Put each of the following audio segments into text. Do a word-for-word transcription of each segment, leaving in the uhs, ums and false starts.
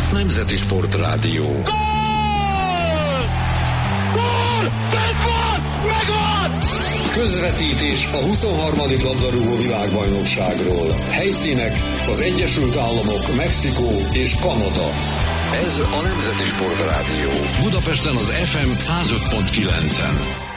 Nemzeti Sportrádió. Gól! Gól! Megvan! Megvan! Közvetítés a huszonharmadik labdarúgó világbajnokságról. Helyszínek az Egyesült Államok, Mexikó és Kanada. Ez a Nemzeti Sportrádió. Budapesten az ef em száz öt pont kilencen.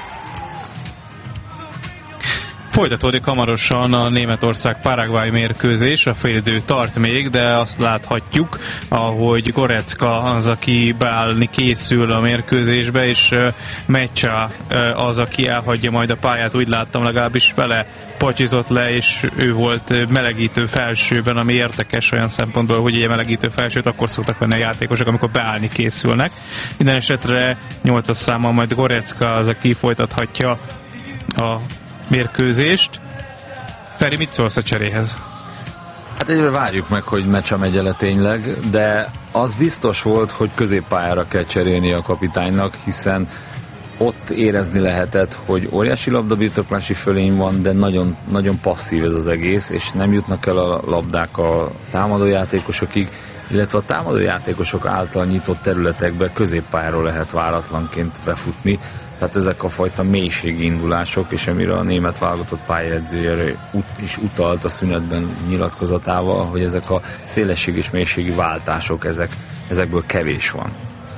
Folytatódik hamarosan a Németország-Paraguay mérkőzés, a félidő tart még, de azt láthatjuk, ahogy Goretzka az, aki beállni készül a mérkőzésbe, és Mecsa az, aki elhagyja majd a pályát, úgy láttam, legalábbis vele pacsizott le, és ő volt melegítő felsőben, ami érdekes olyan szempontból, hogy egy melegítő felsőt akkor szoktak venni a játékosok, amikor beállni készülnek. Minden esetre nyolcas számmal majd Goretzka az, aki folytathatja a mérkőzést. Feri, mit szólsz a cseréhez? Hát egyre várjuk meg, hogy Mecsa megy el tényleg, de az biztos volt, hogy középpályára kell cserélni a kapitánynak, hiszen ott érezni lehetett, hogy óriási labdabirtoklási fölény van, de nagyon, nagyon passzív ez az egész, és nem jutnak el a labdák a támadójátékosokig, illetve a támadójátékosok által nyitott területekbe középpályáról lehet váratlanként befutni. Tehát ezek a fajta mélységi indulások, és amire a német válogatott pályázója is utalt a szünetben nyilatkozatával, hogy ezek a szélesség és mélységi váltások, ezek, ezekből kevés van.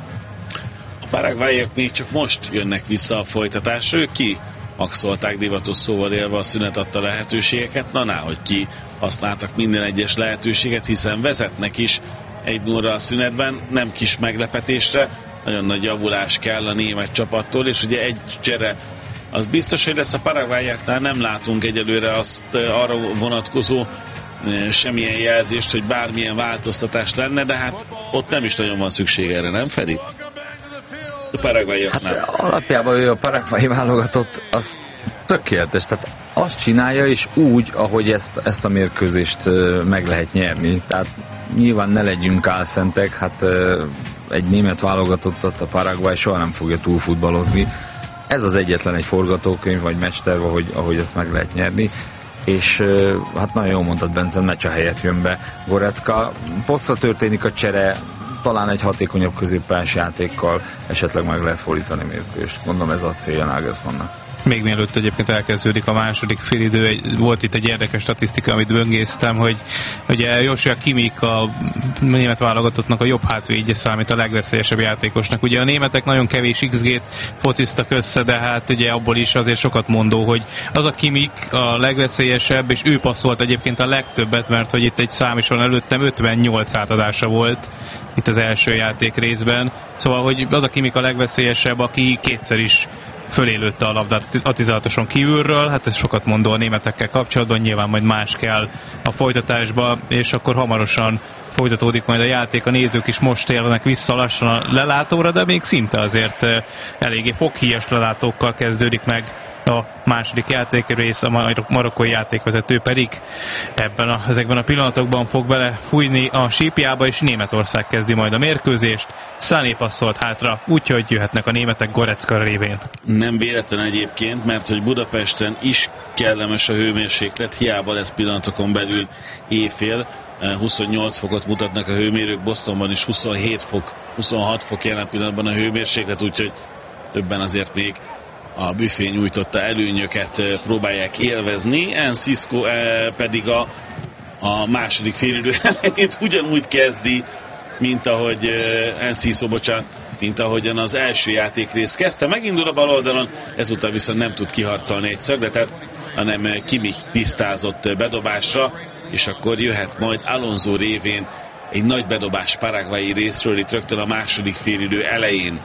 A paraguayok még csak most jönnek vissza a folytatásra, ők ki maxolták divatos szóval élve a szünet adta lehetőségeket, na ná, hogy ki használtak minden egyes lehetőséget, hiszen vezetnek is egy nullra a szünetben, nem kis meglepetésre, nagyon nagy javulás kell a német csapattól, és ugye egy csere az biztos, hogy lesz. A paraguayoknál nem látunk egyelőre azt arra vonatkozó semmilyen jelzést, hogy bármilyen változtatás lenne, de hát ott nem is nagyon van szükség erre, nem Feri? A paraguayoknál. Hát alapjában ő a paraguayi válogatott, az tökéletes, tehát azt csinálja, és úgy, ahogy ezt, ezt a mérkőzést meg lehet nyerni. Tehát nyilván ne legyünk álszentek, hát egy német válogatottat a Paraguay soha nem fogja túlfutballozni. Ez az egyetlen egy forgatókönyv, vagy meccsterv, ahogy, ahogy ezt meg lehet nyerni. És hát nagyon jól mondtad, Bence, Mecsa helyett jön be Goretzka. Posztra történik a csere, talán egy hatékonyabb középpályás játékkal esetleg meg lehet fordítani mérkőzést. Mondom, ez a célja Nagelsmannnak. Még mielőtt egyébként elkezdődik a második félidő, volt itt egy érdekes statisztika, amit böngésztem, hogy ugye Joshua Kimmich a német válogatottnak a jobb hátvédje számít a legveszélyesebb játékosnak. Ugye a németek nagyon kevés iksz gét fociztak össze, de hát ugye abból is azért sokat mondó, hogy az a Kimmich a legveszélyesebb, és ő passzolt egyébként a legtöbbet, mert hogy itt egy szám is van előttem, ötvennyolc átadása volt itt az első játék részben. Szóval, hogy az a Kimmich a legveszélyesebb, aki kétszer is fölélőtte a labdát a tizenhatoson kívülről, hát ez sokat mondó a németekkel kapcsolatban, nyilván majd más kell a folytatásba, és akkor hamarosan folytatódik majd a játék, a nézők is most érnek vissza lassan a lelátóra, de még szinte azért eléggé foghíjas lelátókkal kezdődik meg a második játékrész, a marokkói játékvezető pedig ebben a, ezekben a pillanatokban fog bele fújni a sípjába, és Németország kezdi majd a mérkőzést. Sané passzolt hátra, úgyhogy jöhetnek a németek Goretzka révén. Nem véletlen egyébként, mert hogy Budapesten is kellemes a hőmérséklet, hiába lesz pillanatokon belül éjfél, huszonnyolc fokot mutatnak a hőmérők, Bostonban is huszonhét fok, huszonhat fok jelen pillanatban a hőmérséklet, úgyhogy többen azért még a büfé nyújtotta előnyöket próbálják élvezni. Enciso pedig a, a második félidő elején ugyanúgy kezdi, mint ahogy Enciso, bocsánat, mint ahogyan az első játékrész kezdte. Megindul a bal oldalon, ezúttal viszont nem tud kiharcolni egy szögletet, hanem Kimmich tisztázott bedobásra, és akkor jöhet majd Alonso révén egy nagy bedobás paraguayi részről, itt rögtön a második félidő elején.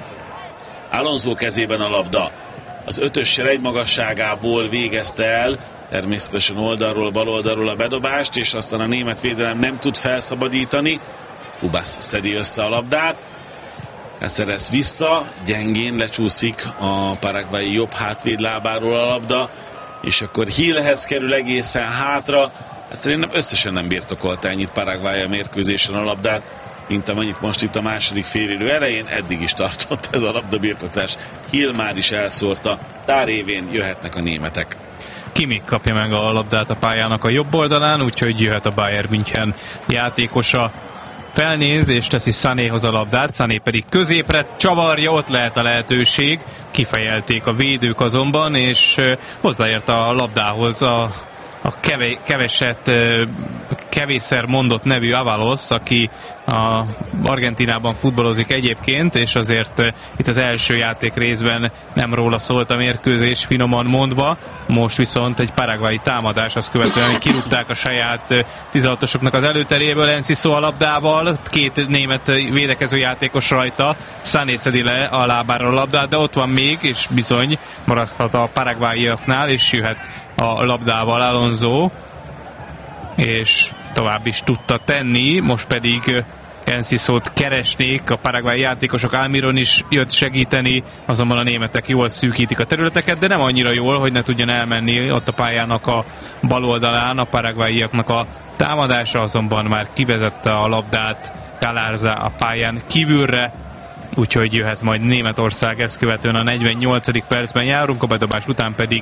Alonso kezében a labda. Az ötössel egy magasságából végezte el, természetesen oldalról, bal oldalról a bedobást, és aztán a német védelem nem tud felszabadítani. Kubas szedi össze a labdát. Cáceres vissza, gyengén lecsúszik a paraguayi jobb hátvéd lábáról a labda, és akkor Hillhez kerül egészen hátra. Hát szerintem összesen nem birtokolta ennyit Paraguay a mérkőzésen a labdát, mint amennyit most itt a második félidő elején. Eddig is tartott ez a labdabirtoklás. Hill már is elszórta, tárévén jöhetnek a németek. Kimmich kapja meg a labdát a pályának a jobb oldalán, úgyhogy jöhet a Bayern München játékosa. felnéz, és teszi Sanéhoz a labdát, Sané pedig középre csavarja, ott lehet a lehetőség, kifejelték a védők azonban, és hozzáért a labdához a a keve, keveset, kevésszer mondott nevű Avalos, aki a Argentínában futballozik egyébként, és azért itt az első játék részben nem róla szólt a mérkőzés, finoman mondva. Most viszont egy paraguayi támadás, azt követően, hogy kirúgták a saját tizenhatosoknak az előteréből, Enciso a labdával, két német védekező játékos rajta, Sané szedi le a lábáról a labdát, de ott van még, és bizony maradhat a paraguayiaknál, és jöhet a labdával Alonso, és tovább is tudta tenni, most pedig Encisót keresnék, a paraguayi játékosok, Almiron is jött segíteni, azonban a németek jól szűkítik a területeket, de nem annyira jól, hogy ne tudjon elmenni ott a pályának a bal oldalán, a paraguayiaknak a támadása, azonban már kivezette a labdát Galarza a pályán kívülre, úgyhogy jöhet majd Németország, ezt követően a negyvennyolcadik percben járunk, a bedobás után pedig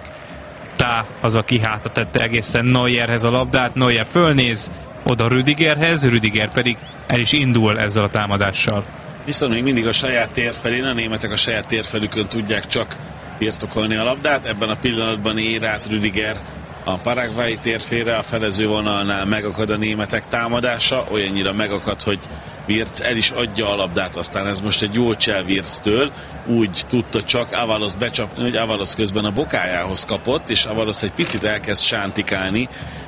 Tá az, aki hátra tette egészen Neuerhez a labdát, Neuer fölnéz oda Rüdigerhez, Rüdiger pedig el is indul ezzel a támadással. Viszont még mindig a saját térfelén, a németek a saját térfelükön tudják csak birtokolni a labdát, ebben a pillanatban ér át Rüdiger a paraguayi térfére, a felező vonalnál megakad a németek támadása, olyannyira megakad, hogy Wirtz el is adja a labdát, aztán ez most egy jó csel Wirtztől, úgy tudta csak Avalos becsapni, hogy Avalos közben a bokájához kapott, és Avalos egy picit elkezd sántikálni.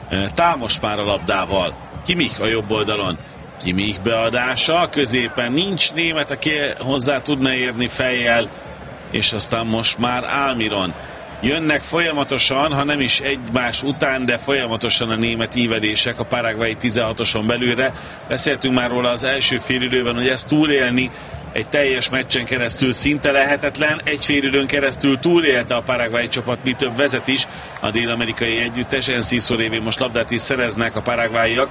Tá most már a labdával, Kimmich a jobb oldalon, Kimmich beadása, középen nincs német, aki hozzá tudna érni fejjel, és aztán most már Almiron. Jönnek folyamatosan, ha nem is egymás után, de folyamatosan a német ívelések a paraguayi tizenhatoson belülre. Beszéltünk már róla az első félidőben, hogy ezt túlélni egy teljes meccsen keresztül szinte lehetetlen. Egy félidőn keresztül túlélte a paraguayi csapat, mi több vezet is a dél-amerikai együttes. Enciso révén most labdát is szereznek a paraguayiak.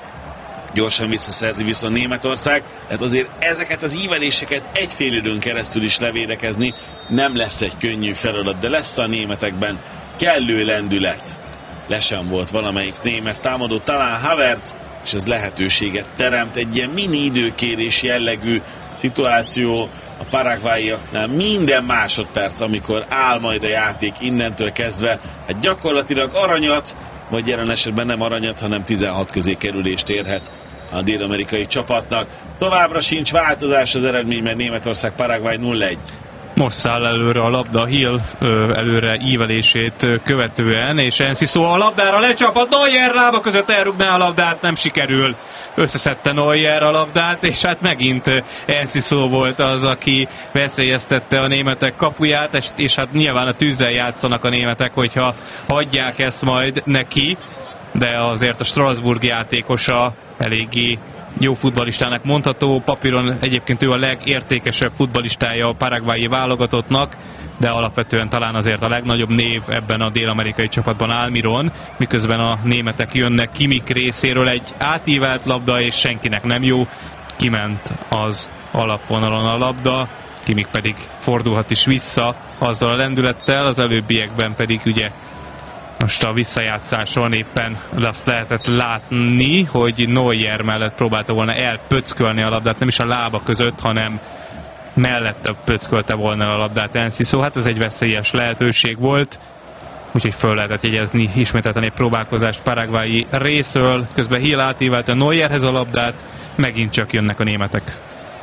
Gyorsan visszaszerzi viszont Németország. Tehát azért ezeket az íveléseket egy fél időn keresztül is levédekezni nem lesz egy könnyű feladat, de lesz a németekben kellő lendület. Le sem volt valamelyik német támadó, talán Havertz, és ez lehetőséget teremt. Egy ilyen mini időkérés jellegű szituáció a paraguayiaknál minden másodperc, amikor áll majd a játék innentől kezdve, hát gyakorlatilag aranyat, vagy jelen esetben nem aranyat, hanem tizenhat közé kerülést érhet a dél-amerikai csapatnak. Továbbra sincs változás az eredményben, Németország Paraguay nulla egy. Most száll előre a labda Hill ö, előre ívelését ö, követően, és Enciso a labdára lecsapott, Neuer lába között elrugná a labdát, nem sikerül. Összeszedte Neuer a labdát, és hát megint Enciso volt az, aki veszélyeztette a németek kapuját, és, és hát nyilván a tűzzel játszanak a németek, hogyha hagyják ezt majd neki, de azért a Strasbourg játékosa eléggé jó futballistának mondható, papíron egyébként ő a legértékesebb futballistája a paraguayi válogatottnak, de alapvetően talán azért a legnagyobb név ebben a dél-amerikai csapatban Almiron, miközben a németek jönnek Kimmich részéről egy átívelt labda, és senkinek nem jó, kiment az alapvonalon a labda, Kimmich pedig fordulhat is vissza azzal a lendülettel, az előbbiekben pedig ugye most a visszajátszáson éppen azt lehetett látni, hogy Neuer mellett próbálta volna elpöckölni a labdát, nem is a lába között, hanem mellette pöckölte volna a labdát Enciso. Hát ez egy veszélyes lehetőség volt, úgyhogy föl lehetett jegyezni ismételten egy próbálkozást paraguayi részről, közben Hill átívelte Neuerhez a labdát, megint csak jönnek a németek.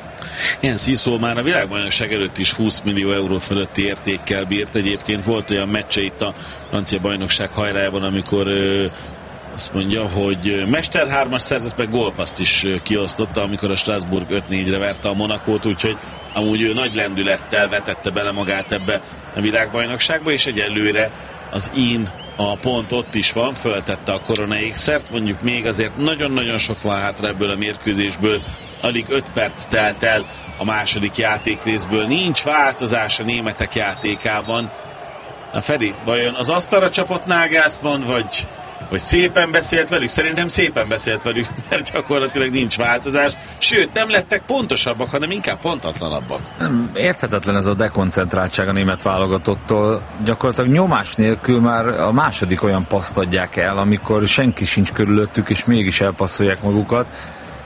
Enciso már a világbajnokság előtt is húsz millió euró fölötti értékkel bírt. Egyébként volt olyan meccse itt a francia bajnokság hajrájában, amikor ö, azt mondja, hogy Mester hármas szerzett, meg gólpaszt is kiosztotta, amikor a Strasbourg öt négyre verte a Monakót, úgyhogy amúgy ő nagy lendülettel vetette bele magát ebbe a világbajnokságba, és egyelőre az in a pont ott is van, föltette a korona ékszert, mondjuk még azért nagyon-nagyon sok van hátra ebből a mérkőzésből, alig öt perc telt el a második játékrészből, nincs változás a németek játékában. Na Feri, vajon az asztalra csapott Nagelsmann, vagy, vagy szépen beszélt velük? Szerintem szépen beszélt velük, mert gyakorlatilag nincs változás, sőt nem lettek pontosabbak, hanem inkább pontatlanabbak. Érthetetlen ez a dekoncentráltság a német válogatottól. Gyakorlatilag nyomás nélkül már a második olyan paszt adják el, amikor senki sincs körülöttük, és mégis elpasszolják magukat.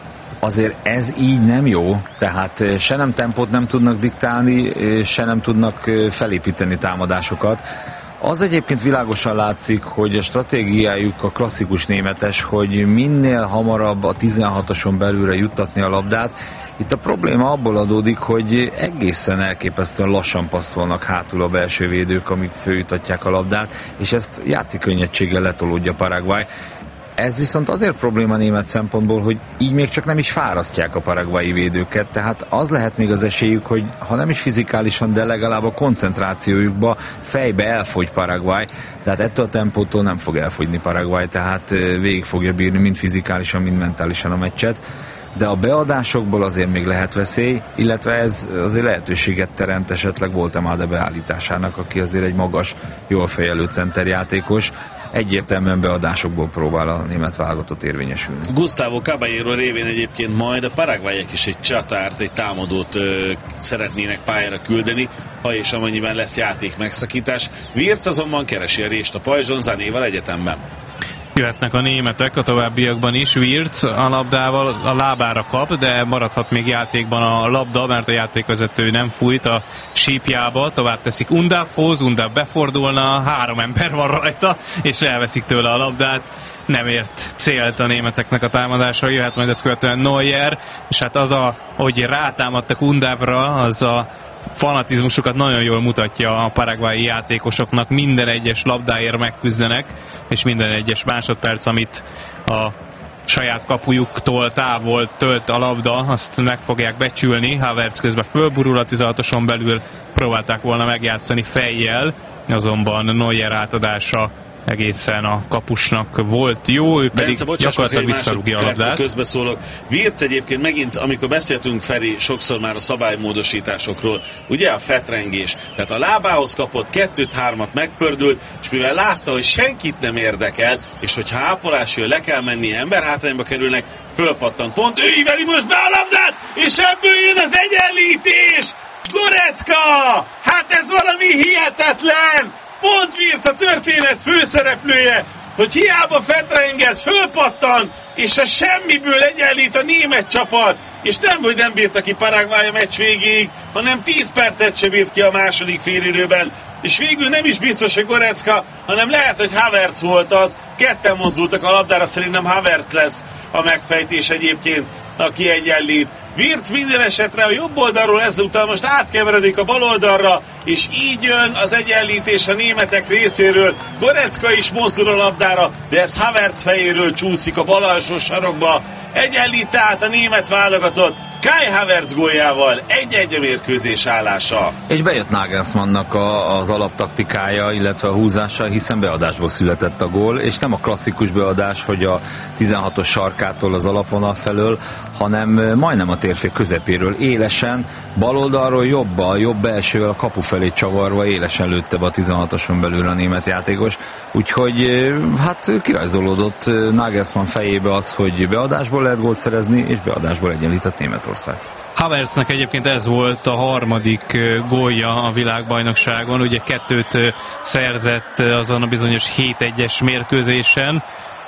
azért ez így nem jó, tehát se nem tempót nem tudnak diktálni, se nem tudnak felépíteni támadásokat. Az egyébként világosan látszik, hogy a stratégiájuk a klasszikus németes, hogy minél hamarabb a tizenhatoson belülre juttatni a labdát. Itt a probléma abból adódik, hogy egészen elképesztően lassan passzolnak hátul a belső védők, amik följutatják a labdát, és ezt játszik könnyedséggel letolódja Paraguay. Ez viszont azért probléma német szempontból, hogy így még csak nem is fárasztják a paraguayi védőket, tehát az lehet még az esélyük, hogy ha nem is fizikálisan, de legalább a koncentrációjukba fejbe elfogy Paraguay, tehát ettől a tempótól nem fog elfogyni Paraguay, tehát végig fogja bírni mind fizikálisan, mind mentálisan a meccset, de a beadásokból azért még lehet veszély, illetve ez azért lehetőséget teremt esetleg Voltemade beállításának, aki azért egy magas, jól fejelő centerjátékos. Egyértelműen beadásokból próbál a német válogatott érvényesülni. Gustavo Caballero révén egyébként majd a paraguayek is egy csatárt, egy támadót ö, szeretnének pályára küldeni, ha és amennyiben lesz játék megszakítás. Wirtz azonban keresi a rést a pajzson Zanéval egyetemben. Jöhetnek a németek a továbbiakban is. Wirtz a labdával a lábára kap, de maradhat még játékban a labda, mert a játékvezető nem fújt a sípjába. Tovább teszik Undávhoz, Undáv befordulna, három ember van rajta, és elveszik tőle a labdát. Nem ért célt a németeknek a támadása, jöhet majd ezt követően Neuer, és hát az, a, hogy rátámadtak Undávra, az a fanatizmusukat nagyon jól mutatja a paraguayi játékosoknak, minden egyes labdáért megküzdenek, és minden egyes másodperc, amit a saját kapujuktól távol tölt a labda, azt meg fogják becsülni. Havertz közben fölburul a tizenhatoson belül, próbálták volna megjátszani fejjel, azonban Neuer átadása egészen a kapusnak volt jó, ő pedig Bence, bocsáss, gyakorlatilag visszarúgja a labdát. Közbeszólok. Wirtz egyébként megint, amikor beszéltünk, Feri, sokszor már a szabálymódosításokról, ugye a fetrengés, tehát a lábához kapott, kettőt-hármat megpördült, és mivel látta, hogy senkit nem érdekel, és hogyha ápolás jön, le kell menni, emberhátrányba kerülnek, fölpattant pont, ő íveli most be a labdát, és ebből jön az egyenlítés! Goretzka! Hát ez valami hihetetlen! Pont Wirtz a történet főszereplője, hogy hiába fetrengett, fölpattan, és a semmiből egyenlít a német csapat, és nem, hogy nem bírta ki Paraguay a meccs végéig, hanem tíz percet se bírt ki a második félidőben, és végül nem is biztos, hogy Goretzka, hanem lehet, hogy Havertz volt az, ketten mozdultak a labdára, szerintem Havertz lesz a megfejtés egyébként, aki egyenlít. Wirtz minden esetre a jobb oldalról ezúttal most átkeveredik a bal oldalra, és így jön az egyenlítés a németek részéről. Goretzka is mozdul a labdára, de ez Havertz fejéről csúszik a bal alsó sarokba. Egyenlít át a német válogatott Kai Havertz góljával, egy-egy a mérkőzés állása. És bejött Nagelsmannnak a, az alaptaktikája, illetve a húzása, hiszen beadásból született a gól, és nem a klasszikus beadás, hogy a tizenhatos sarkától az alapvonal felől, hanem majdnem a térfél közepéről élesen, bal oldalról jobbal, jobb belsővel a kapu felé csavarva élesen lőtte be a tizenhatoson belül a német játékos. Úgyhogy hát kirajzolódott Nagelsmann fejébe az, hogy beadásból lehet gólt szerezni, és beadásból egyenlített Németország. Havertznek egyébként ez volt a harmadik gólja a világbajnokságon, ugye kettőt szerzett azon a bizonyos hét egyes mérkőzésen,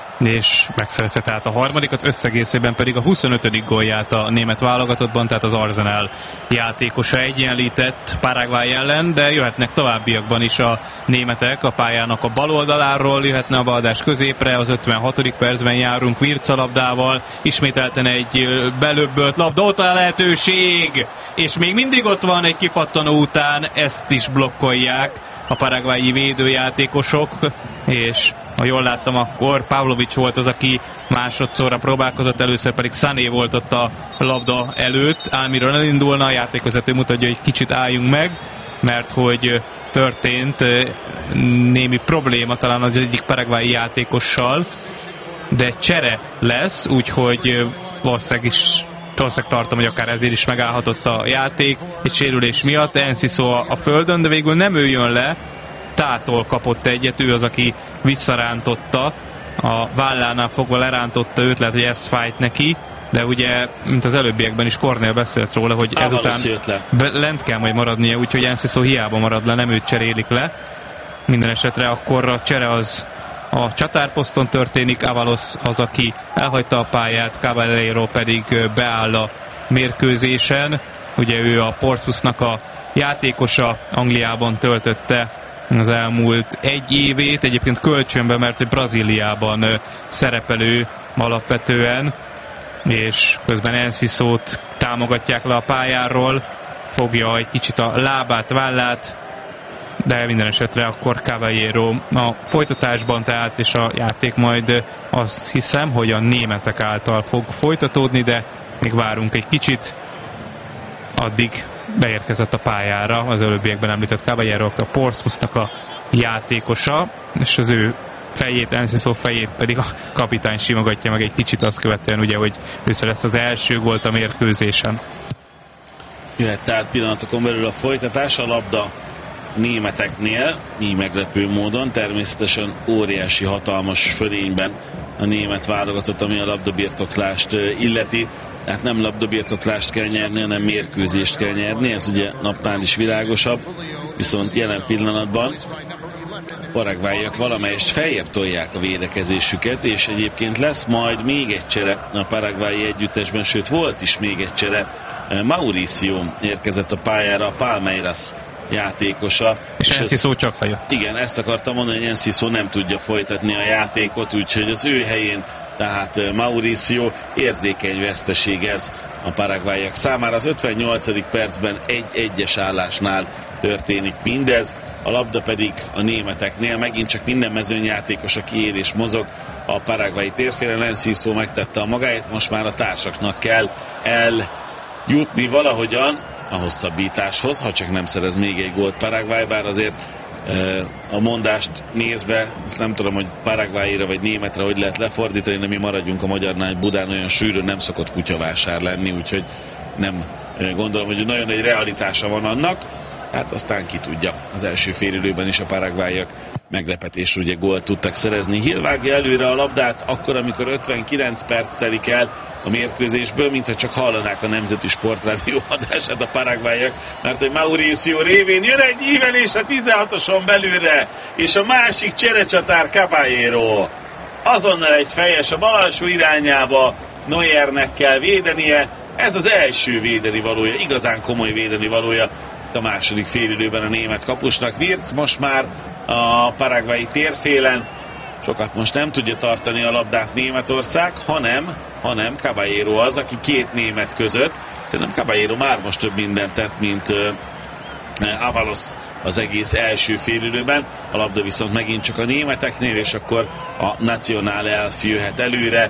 és megszerezte tehát a harmadikat, összegészében pedig a huszonötödik gólját a német válogatottban, tehát az Arsenal játékosa egyenlített Paraguay ellen, de jöhetnek továbbiakban is a németek a pályának a bal oldaláról, jöhetne a beadás középre, az ötvenhatodik percben járunk Wirtz a labdával, ismételten egy belöbbölt labda, ott a lehetőség, és még mindig ott van egy kipattanó után, ezt is blokkolják a paraguayi védőjátékosok, és ha jól láttam, akkor Pavlovic volt az, aki másodszorra próbálkozott, először pedig Sané volt ott a labda előtt. Almiron elindulna, a játékvezető mutatja, hogy kicsit álljunk meg, mert hogy történt némi probléma talán az egyik paraguayi játékossal, de csere lesz, úgyhogy valószínűleg is valószínűleg tartom, hogy akár ezért is megállhatott a játék egy sérülés miatt. Enciso a, a földön, de végül nem ő jön le, Tától kapott egyet, ő az, aki visszarántotta, a vállánál fogva lerántotta őt, lehet, hogy ez fájt neki, de ugye, mint az előbbiekben is Kornél beszélt róla, hogy Á, ezután be, lent kell majd maradnia, úgyhogy Enciso hiába marad le, nem őt cserélik le. Minden esetre akkor a csere az a csatárposzton történik, Avalos az, aki elhagyta a pályát, Caballero pedig beáll a mérkőzésen. Ugye ő a Portsmouthnak a játékosa, Angliában töltötte az elmúlt egy évét, egyébként kölcsönben, mert hogy Brazíliában szerepelő alapvetően, és közben Enciso-t támogatják le a pályáról, fogja egy kicsit a lábát, vállát, de minden esetre akkor Caballero a folytatásban tehát, és a játék majd azt hiszem, hogy a németek által fog folytatódni, de még várunk egy kicsit. Addig beérkezett a pályára az előbbiekben említett Caballero, a Portsmouthnak a játékosa, és az ő fejét, Enciso fejét pedig a kapitány simogatja meg egy kicsit, azt követően ugye, hogy össze lesz az első gólt a mérkőzésen. Jöhet tehát pillanatokon belül a folytatás, a labda németeknél, így meglepő módon, természetesen óriási, hatalmas fölényben a német válogatott, ami a labdabirtoklást illeti. Tehát nem labdabirtoklást kell nyerni, hanem mérkőzést kell nyerni, ez ugye napnál is világosabb, viszont jelen pillanatban a paraguayiak valamelyest feljebb tolják a védekezésüket, és egyébként lesz majd még egy csere a paraguayi együttesben, sőt volt is még egy csere. Mauricio érkezett a pályára, a Palmeiras játékosa. És, és Enciso ez, csak lejött. Igen, ezt akartam mondani, hogy Enciso nem tudja folytatni a játékot, úgyhogy az ő helyén tehát Mauricio, érzékeny veszteség ez a paraguayiak számára. Az ötvennyolcadik percben egy egyes állásnál történik mindez, a labda pedig a németeknél, megint csak minden mezőnyjátékos, aki él és mozog a paraguayi térfélen. Enciso megtette a magáét, most már a társaknak kell eljutni valahogyan a hosszabbításhoz, ha csak nem szerez még egy gólt Paraguay, bár azért a mondást nézve, azt nem tudom, hogy paraguayira vagy németre hogy lehet lefordítani, de mi maradjunk a magyarnál, hogy Budán olyan sűrűn nem szokott kutyavásár lenni, úgyhogy nem gondolom, hogy nagyon egy realitása van annak. Hát aztán ki tudja, az első félidőben is a paraguayiak meglepetésre ugye gólt tudtak szerezni. Hill vágja előre a labdát akkor, amikor ötvenkilenc perc telik el a mérkőzésből, mintha csak hallanák a Nemzeti Sportrádió adását a paraguayiak, mert hogy Mauricio révén jön egy ívelés a tizenhatoson belülre, és a másik cserecsatár Caballero azonnal egy fejes a bal alsó irányába, Neuernek kell védenie, ez az első védeni valója, igazán komoly védeni valója a második félidőben a német kapusnak. Wirtz most már a paraguayi térfélen, sokat most nem tudja tartani a labdát Németország, hanem, hanem Caballero az, aki két német között, szerintem Caballero már most több mindent tett, mint uh, Avalos az egész első félidőben, a labda viszont megint csak a németeknél, és akkor a Nacional Elf jöhet előre,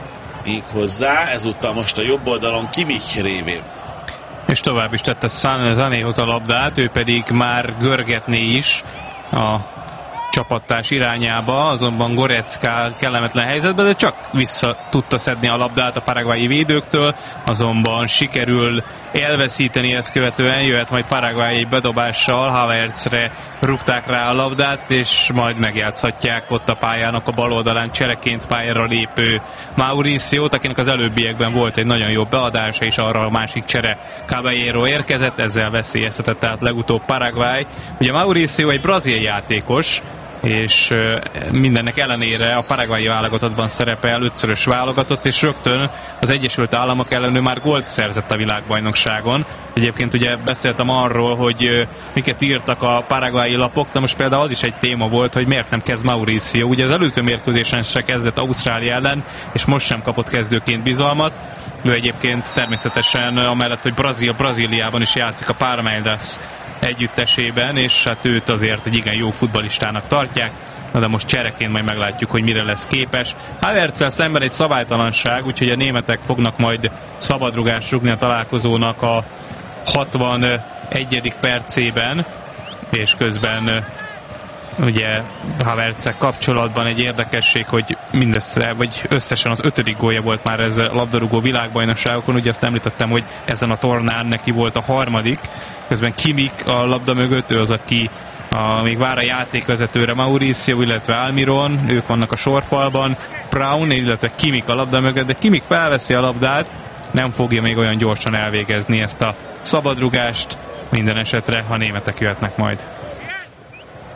méghozzá ezúttal most a jobb oldalon Kimmich révén. És tovább is tette Sanéhoz a labdát, ő pedig már görgetné is a csapattárs irányába, azonban Goretzka kellemetlen helyzetben, de csak vissza tudta szedni a labdát a paraguayi védőktől, azonban sikerül elveszíteni, ezt követően jöhet majd Paraguay egy bedobással, Havertzre rúgták rá a labdát, és majd megjátszhatják ott a pályának a bal oldalán csereként pályára lépő Mauriciót, akinek az előbbiekben volt egy nagyon jó beadása, és arra a másik csere Caballero érkezett, ezzel veszélyeztetett tehát legutóbb Paraguay. Ugye Mauricio egy brazil játékos, és mindennek ellenére a paraguayi válogatottban szerepel, ötszörös válogatott, és rögtön az Egyesült Államok ellen ő már gólt szerzett a világbajnokságon. Egyébként ugye beszéltem arról, hogy miket írtak a paraguayi lapok, de most például az is egy téma volt, hogy miért nem kezd Mauricio. Ugye az előző mérkőzésen se kezdett Ausztrália ellen, és most sem kapott kezdőként bizalmat. Ő egyébként természetesen amellett, hogy Brazil, Brazíliában is játszik a Palmeiras együttesében, és hát őt azért egy igen jó futballistának tartják, na de most csereként majd meglátjuk, hogy mire lesz képes. Havertzel szemben egy szabálytalanság, úgyhogy a németek fognak majd szabadrugást rúgni a találkozónak a hatvanegyedik percében, és közben ugye Havertzel kapcsolatban egy érdekesség, hogy mindössze, vagy összesen az ötödik gólja volt már ez a labdarúgó világbajnokságokon, ugye azt említettem, hogy ezen a tornán neki volt a harmadik, közben Kimmich a labda mögött, ő az, aki a, még vár a játékvezetőre, Mauricio, illetve Almiron, ők vannak a sorfalban, Brown, illetve Kimmich a labda mögött, de Kimmich felveszi a labdát, nem fogja még olyan gyorsan elvégezni ezt a szabadrugást, minden esetre a németek jöhetnek majd.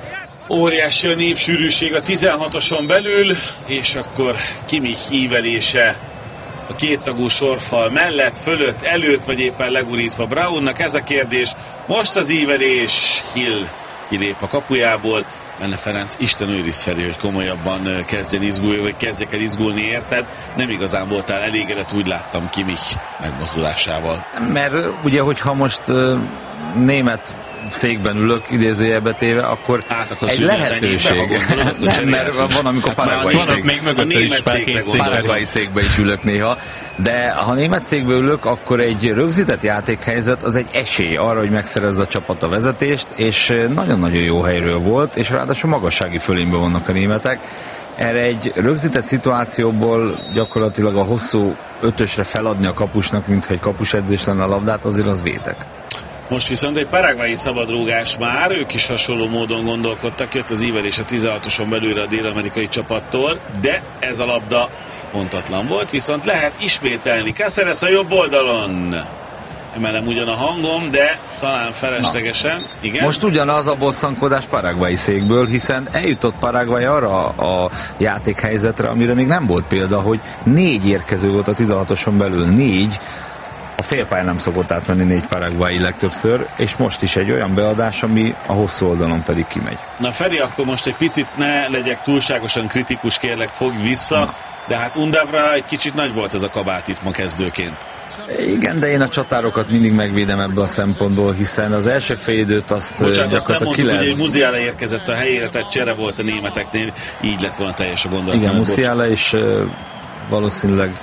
Óriási a népsűrűség a tizenhatoson belül, és akkor Kimmich ívelése a kéttagú sorfal mellett, fölött, előtt, vagy éppen legurítva Braunnak. Ez a kérdés. Most az ívelés, Hill kilép a kapujából. Benne Ferenc, Isten őriz Feri, hogy komolyabban kezdjen izgulni, vagy kezdjek el izgulni, érted? Nem igazán voltál elégedett, úgy láttam Kimmich megmozdulásával. Mert ugye, hogyha most uh, német székben ülök, idézőjelbe téve, akkor hát, egy lehetőség. Nem, mert van, amikor hát paraguayi szék. Még mögötte is paraguayi székbe is ülök néha. De ha német székbe ülök, akkor egy rögzített játékhelyzet az egy esély arra, hogy megszerezze a csapat a vezetést, és nagyon-nagyon jó helyről volt, és ráadásul magassági fölényben vannak a németek. Erre egy rögzített szituációból gyakorlatilag a hosszú ötösre feladni a kapusnak, mintha egy kapusedzés lenne a labdát, azért az vétek. Most viszont egy paraguayi szabadrúgás már, ők is hasonló módon gondolkodtak, jött az ívelés a tizenhatoson belülre a dél-amerikai csapattól, de ez a labda pontatlan volt, viszont lehet ismételni. Cáceres a jobb oldalon. Emelem ugyan a hangom, de talán feleslegesen. Igen? Most ugyanaz a bosszankodás paraguayi székből, hiszen eljutott Paraguay arra a játékhelyzetre, amire még nem volt példa, hogy négy érkező volt a tizenhatoson belül, négy. A félpályán nem szokott átmenni négy paraguayi legtöbbször, és most is egy olyan beadás, ami a hosszú oldalon pedig kimegy. Na Feri, akkor most egy picit ne legyek túlságosan kritikus, kérlek, fogj vissza, Na. de hát Undavra egy kicsit nagy volt ez a kabát itt ma kezdőként. Igen, de én a csatárokat mindig megvédem ebből a szempontból, hiszen az első félidőt azt Bocsánat, azt nem mondtuk, hogy Musiala érkezett a helyére, tehát csere volt a németeknél, így lett volna teljes a gondolat. Igen, Musiala és uh, valószínűleg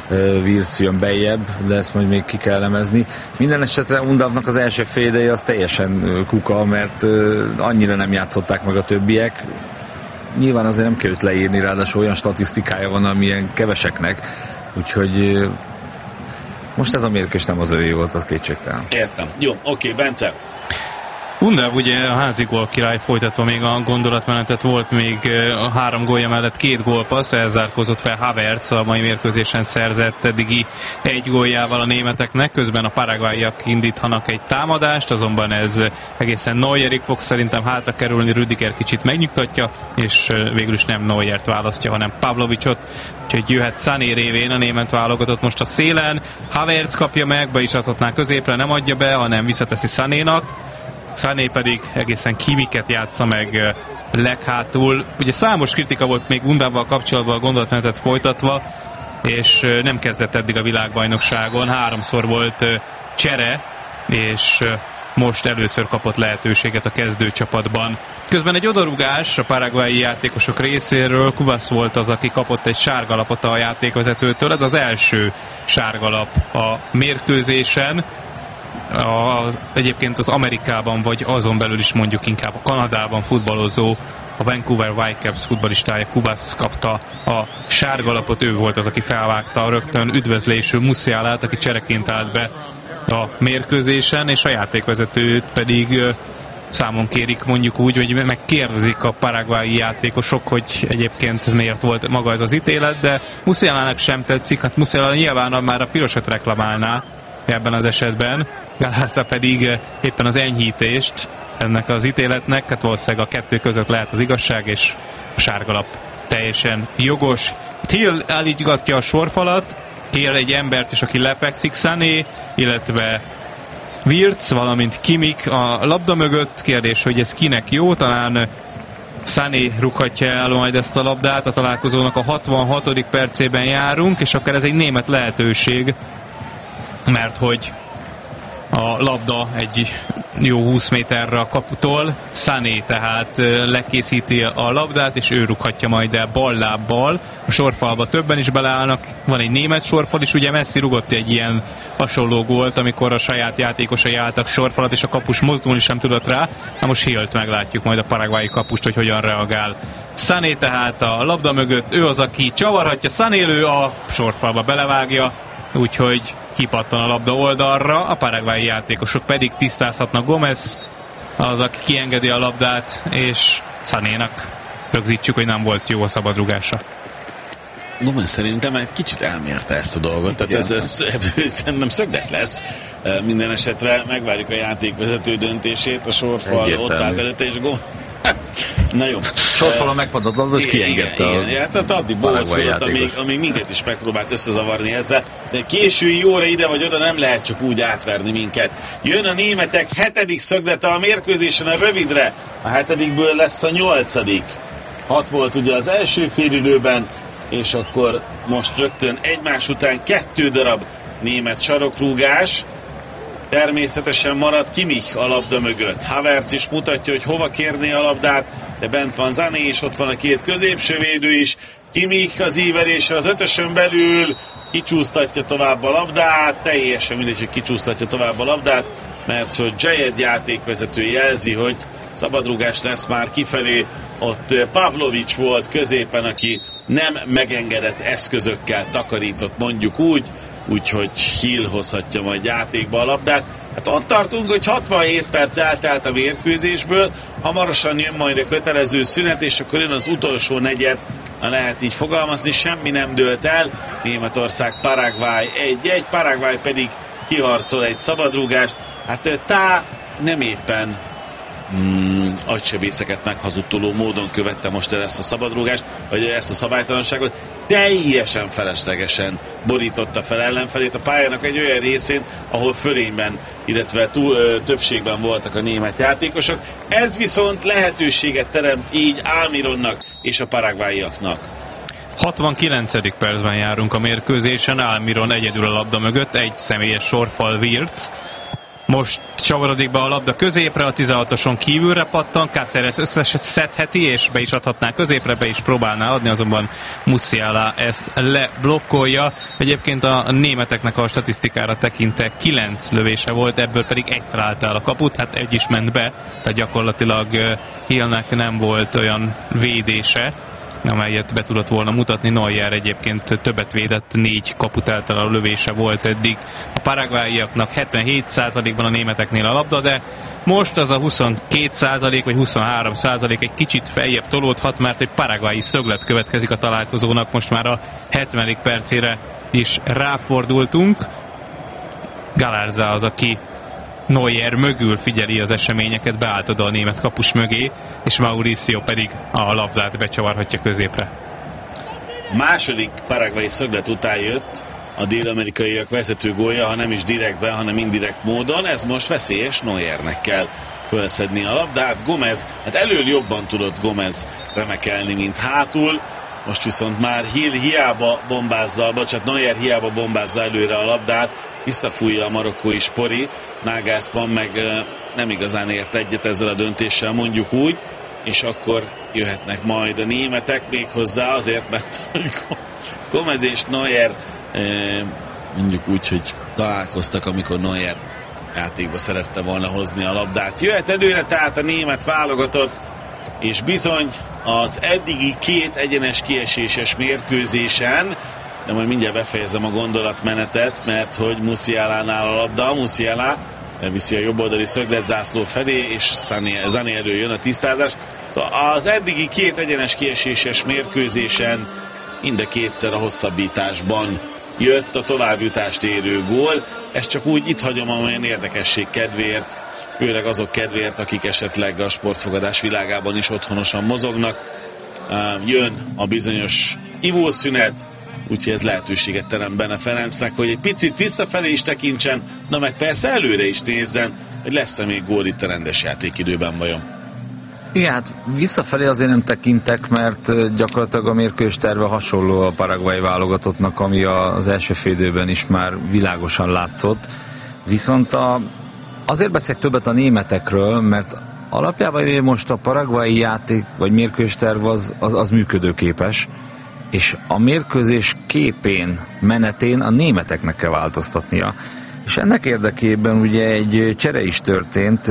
Wirtz jön bejjebb, de ezt majd még ki kell elemezni. Minden esetre Undavnak az első fél ideje az teljesen kuka, mert annyira nem játszották meg a többiek. Nyilván azért nem került leírni, ráadásul olyan statisztikája van, amilyen keveseknek, úgyhogy most ez a mérkőzés nem az övé volt, az kétségtelen. Értem. Jó, oké, Bence. Undav ugye a házi gól király, folytatva még a gondolatmenetet, volt még a három gólja mellett két gólpassz, elzárkózott fel Havertz, a mai mérkőzésen szerzett eddigi egy góljával a németeknek, közben a paraguayiak indítanak egy támadást, azonban ez egészen Neuerig fog szerintem hátra kerülni, Rüdiger kicsit megnyugtatja, és végül is nem Neuert választja, hanem Pavlovicsot, úgyhogy jöhet Sané révén a német válogatott most a szélen, Havertz kapja meg, be is adhatná középre, nem adja be, hanem visszateszi Sanénak, Sané pedig egészen Kimichet játsza meg leghátul. Ugye számos kritika volt még Undavval kapcsolatban a gondolatmenetet folytatva, és nem kezdett eddig a világbajnokságon. Háromszor volt csere, és most először kapott lehetőséget a kezdőcsapatban. Közben egy odarugás a paraguayi játékosok részéről. Cubas volt az, aki kapott egy sárgalapot a játékvezetőtől. Ez az első sárgalap a mérkőzésen. A, egyébként az Amerikában, vagy azon belül is mondjuk inkább a Kanadában futballozó, a Vancouver Whitecaps futballistája Cubas kapta a sárgalapot, ő volt az, aki felvágta a rögtön üdvözlésű Musialát, aki csereként állt be a mérkőzésen, és a játékvezetőt pedig számon kérik, mondjuk úgy, hogy megkérdezik a paraguayi játékosok, hogy egyébként miért volt maga ez az ítélet, de Musialának sem tetszik, hát Musiala nyilván már a pirosat reklamálná ebben az esetben, Galárza pedig éppen az enyhítést ennek az ítéletnek, hát valószínűleg a kettő között lehet az igazság, és a sárgalap teljesen jogos. Hill elígygatja a sorfalat, kér egy embert is, aki lefekszik, Sané, illetve Wirtz, valamint Kimmich a labda mögött. Kérdés, hogy ez kinek jó, talán Sané rúghatja el majd ezt a labdát, a találkozónak a hatvanhatodik percében járunk, és akkor ez egy német lehetőség, mert hogy a labda egy jó húsz méterre a kaputól, Sané tehát lekészíti a labdát, és ő rúghatja majd el ballábbal. A sorfalba többen is beleállnak, van egy német sorfal is, ugye Messi rúgott egy ilyen hasonló gólt, amikor a saját játékosai álltak sorfalat, és a kapus mozdulni sem tudott rá. Na most Hillt meglátjuk majd a paraguayi kapust, hogy hogyan reagál. Sané tehát a labda mögött, ő az, aki csavarhatja, Sané lő, a sorfalba belevágja, úgyhogy kipattan a labda oldalra, a paraguayi játékosok pedig tisztázhatnak. Gomez az, aki kiengedi a labdát, és Sanénak rögzítsük, hogy nem volt jó a szabadrugása. Gomez szerintem egy kicsit elmérte ezt a dolgot, tehát ez, ez, ez szerintem szöglet lesz. Minden esetre megvárjuk a játékvezető döntését, a sorfal ott állt előtte, és Gomez... Na jó. Sorfalon megpadott labda, és kiengedte. Igen, igen. Hát addig bóckodott, amíg, amíg minket is megpróbált összezavarni ezzel. De késői jóra ide vagy oda nem lehet csak úgy átverni minket. Jön a németek hetedik szöglete a mérkőzésen a rövidre. A hetedikből lesz a nyolcadik. Hat volt ugye az első félidőben, és akkor most rögtön egymás után kettő darab német sarokrúgás. Természetesen marad Kimmich a labda mögött. Havertz is mutatja, hogy hova kérné a labdát, de bent van Sané, és ott van a két középső védő is. Kimmich az ívelésre az ötösön belül kicsúsztatja tovább a labdát, teljesen mindegy, hogy kicsúsztatja tovább a labdát, mert hogy Zsajed játékvezető jelzi, hogy szabadrúgás lesz már kifelé. Ott Pavlovics volt középen, aki nem megengedett eszközökkel takarított, mondjuk úgy, úgyhogy Hill hozhatja majd játékba a labdát. Hát ott tartunk, hogy hatvanhét perc eltelt a mérkőzésből, hamarosan jön majd a kötelező szünet, és akkor jön az utolsó negyed, ha lehet így fogalmazni, semmi nem dőlt el. Németország, Paraguay egy egy, Paraguay pedig kiharcol egy szabadrúgást. Hát Tá nem éppen Hmm, agysebészeket meghazudtoló módon követte most el ezt a szabadrúgást, vagy ezt a szabálytalanságot, teljesen feleslegesen borította fel ellenfelét a pályának egy olyan részén, ahol fölényben, illetve túl, ö, többségben voltak a német játékosok. Ez viszont lehetőséget teremt így Almironnak és a paraguayiaknak. hatvankilencedik percben járunk a mérkőzésen, Almiron egyedül a labda mögött, egy személyes sorfal Wirtz. Most csavarodik be a labda középre, a tizenhatoson kívülre pattan, Cáceres összeszedheti, és be is adhatná középre, be is próbálná adni, azonban Musiala ezt leblokkolja. Egyébként a németeknek a statisztikára tekintve kilenc lövése volt, ebből pedig egy találta el a kaput, hát egy is ment be, tehát gyakorlatilag Hillnek nem volt olyan védése, amelyet be tudott volna mutatni. Neuer egyébként többet védett, négy kaput eltaláló lövése volt eddig. A paraguayiaknak hetvenhét százalékban, a németeknél a labda, de most az a huszonkét százalék vagy huszonhárom százalék egy kicsit feljebb tolódhat, mert egy paraguayi szöglet következik a találkozónak, most már a hetvenedik percére is ráfordultunk. Galarza az, aki Neuer mögül figyeli az eseményeket, beállt oda a német kapus mögé, és Mauricio pedig a labdát becsavarhatja középre. Második paraguayi szöglet után jött a dél-amerikaiak vezető gólja, ha nem is direktben, hanem indirekt módon. Ez most veszélyes, Neuernek kell fölszedni a labdát. Gomez, hát elől jobban tudott Gomez remekelni, mint hátul. Most viszont már Hill hiába bombázza, bocsánat, Neuer hiába bombázza előre a labdát, visszafújja a marokkói Spori. Nagelsmann meg nem igazán ért egyet ezzel a döntéssel, mondjuk úgy, és akkor jöhetnek majd a németek még hozzá azért, mert Gomez és Neuer mondjuk úgy, hogy találkoztak, amikor Neuer játékba szerette volna hozni a labdát. Jöhet előre tehát a német válogatott, és bizony az eddigi két egyenes kieséses mérkőzésen, de majd mindjárt befejezem a gondolatmenetet, mert hogy Musialánál a labda, Musiala viszi a jobboldali szögletzászló felé, és Sané elő jön a tisztázás. Szóval az eddigi két egyenes kieséses mérkőzésen mind a kétszer a hosszabbításban jött a továbbjutást érő gól. Ezt csak úgy itt hagyom, amolyan érdekesség kedvéért, főleg azok kedvéért, akik esetleg a sportfogadás világában is otthonosan mozognak. Jön a bizonyos ivószünet, úgyhogy ez lehetőséget terem Bene Ferencnek, hogy egy picit visszafelé is tekintsen, na meg persze előre is nézzen, hogy lesz-e még gól itt a rendes játékidőben vajon. Igen, hát visszafelé azért nem tekintek, mert gyakorlatilag a mérkőzés terve hasonló a paraguayi válogatottnak, ami az első fél időben is már világosan látszott. Viszont a, azért beszélek többet a németekről, mert alapjában most a paraguayi játék vagy mérkőzés terv az, az, az működőképes, és a mérkőzés képén, menetén a németeknek kell változtatnia. És ennek érdekében ugye egy csere is történt,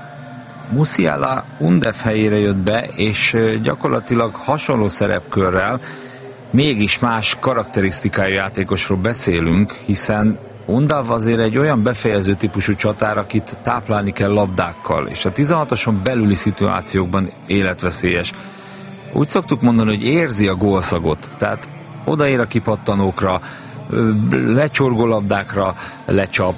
Musiala Undef helyére jött be, és gyakorlatilag hasonló szerepkörrel, mégis más karakterisztikájú játékosról beszélünk, hiszen Undef azért egy olyan befejező típusú csatár, akit táplálni kell labdákkal, és a tizenhatoson belüli szituációkban életveszélyes. Úgy szoktuk mondani, hogy érzi a gólszagot, tehát odaér a kipattanókra, lecsorgó labdákra lecsap,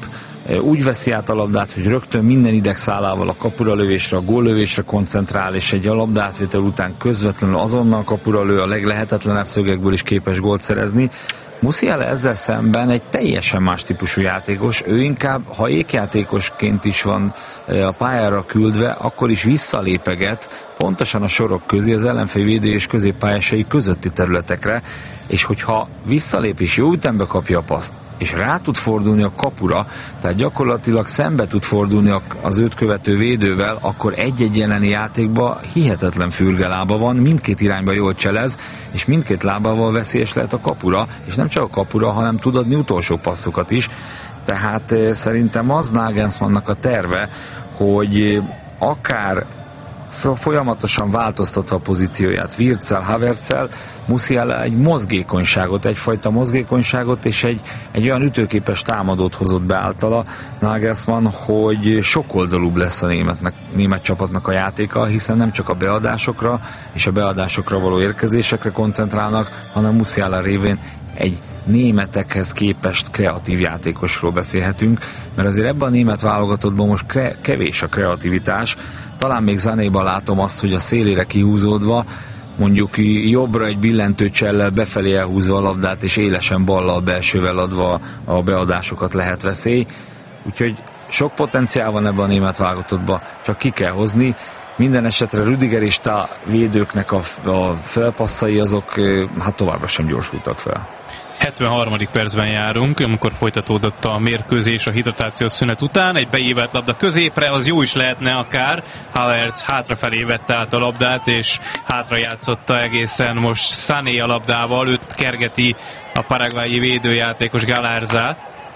úgy veszi át a labdát, hogy rögtön minden idegszálával a kapura lövésre, a góllövésre koncentrál, és egy a labdátvétel után közvetlenül azonnal kapura lő, a leglehetetlenebb szögekből is képes gólt szerezni. Musiala ezzel szemben egy teljesen más típusú játékos, ő inkább, ha ékjátékosként is van a pályára küldve, akkor is visszalépeget pontosan a sorok közé, az ellenfél védő és középpályásai közötti területekre, és hogyha visszalép és jó ütembe kapja a paszt, és rá tud fordulni a kapura, tehát gyakorlatilag szembe tud fordulni az őt követő védővel, akkor egy-egy jeleni játékban hihetetlen fürgelába van, mindkét irányba jól cselez, és mindkét lábával veszélyes lehet a kapura, és nem csak a kapura, hanem tud adni utolsó passzokat is. Tehát szerintem az Nagelsmannnak a terve, hogy akár folyamatosan változtatva a pozícióját Wirtzel, Havertzel, Musiala egy mozgékonyságot, egyfajta mozgékonyságot és egy, egy olyan ütőképes támadót hozott be általa Nagelsmann, hogy sokoldalúbb lesz a németnek, német csapatnak a játéka, hiszen nem csak a beadásokra és a beadásokra való érkezésekre koncentrálnak, hanem Musiala révén egy németekhez képest kreatív játékosról beszélhetünk, mert azért ebben a német válogatottban most kre, kevés a kreativitás. Talán még Sanéban látom azt, hogy a szélére kihúzódva, mondjuk jobbra egy billentőcsellel befelé elhúzva a labdát, és élesen ballal belsővel adva a beadásokat lehet veszély. Úgyhogy sok potenciál van ebben a német válogatottban, csak ki kell hozni. Minden esetre Rüdiger és Tá védőknek a, a felpasszai azok hát továbbra sem gyorsultak fel. hetvenharmadik percben járunk, amikor folytatódott a mérkőzés a hidratációs szünet után. Egy beívelt labda középre, az jó is lehetne akár. Havertz hátrafelé vette át a labdát, és hátra játszotta egészen most Sané a labdával. Őt kergeti a paraguayi védőjátékos Galarza,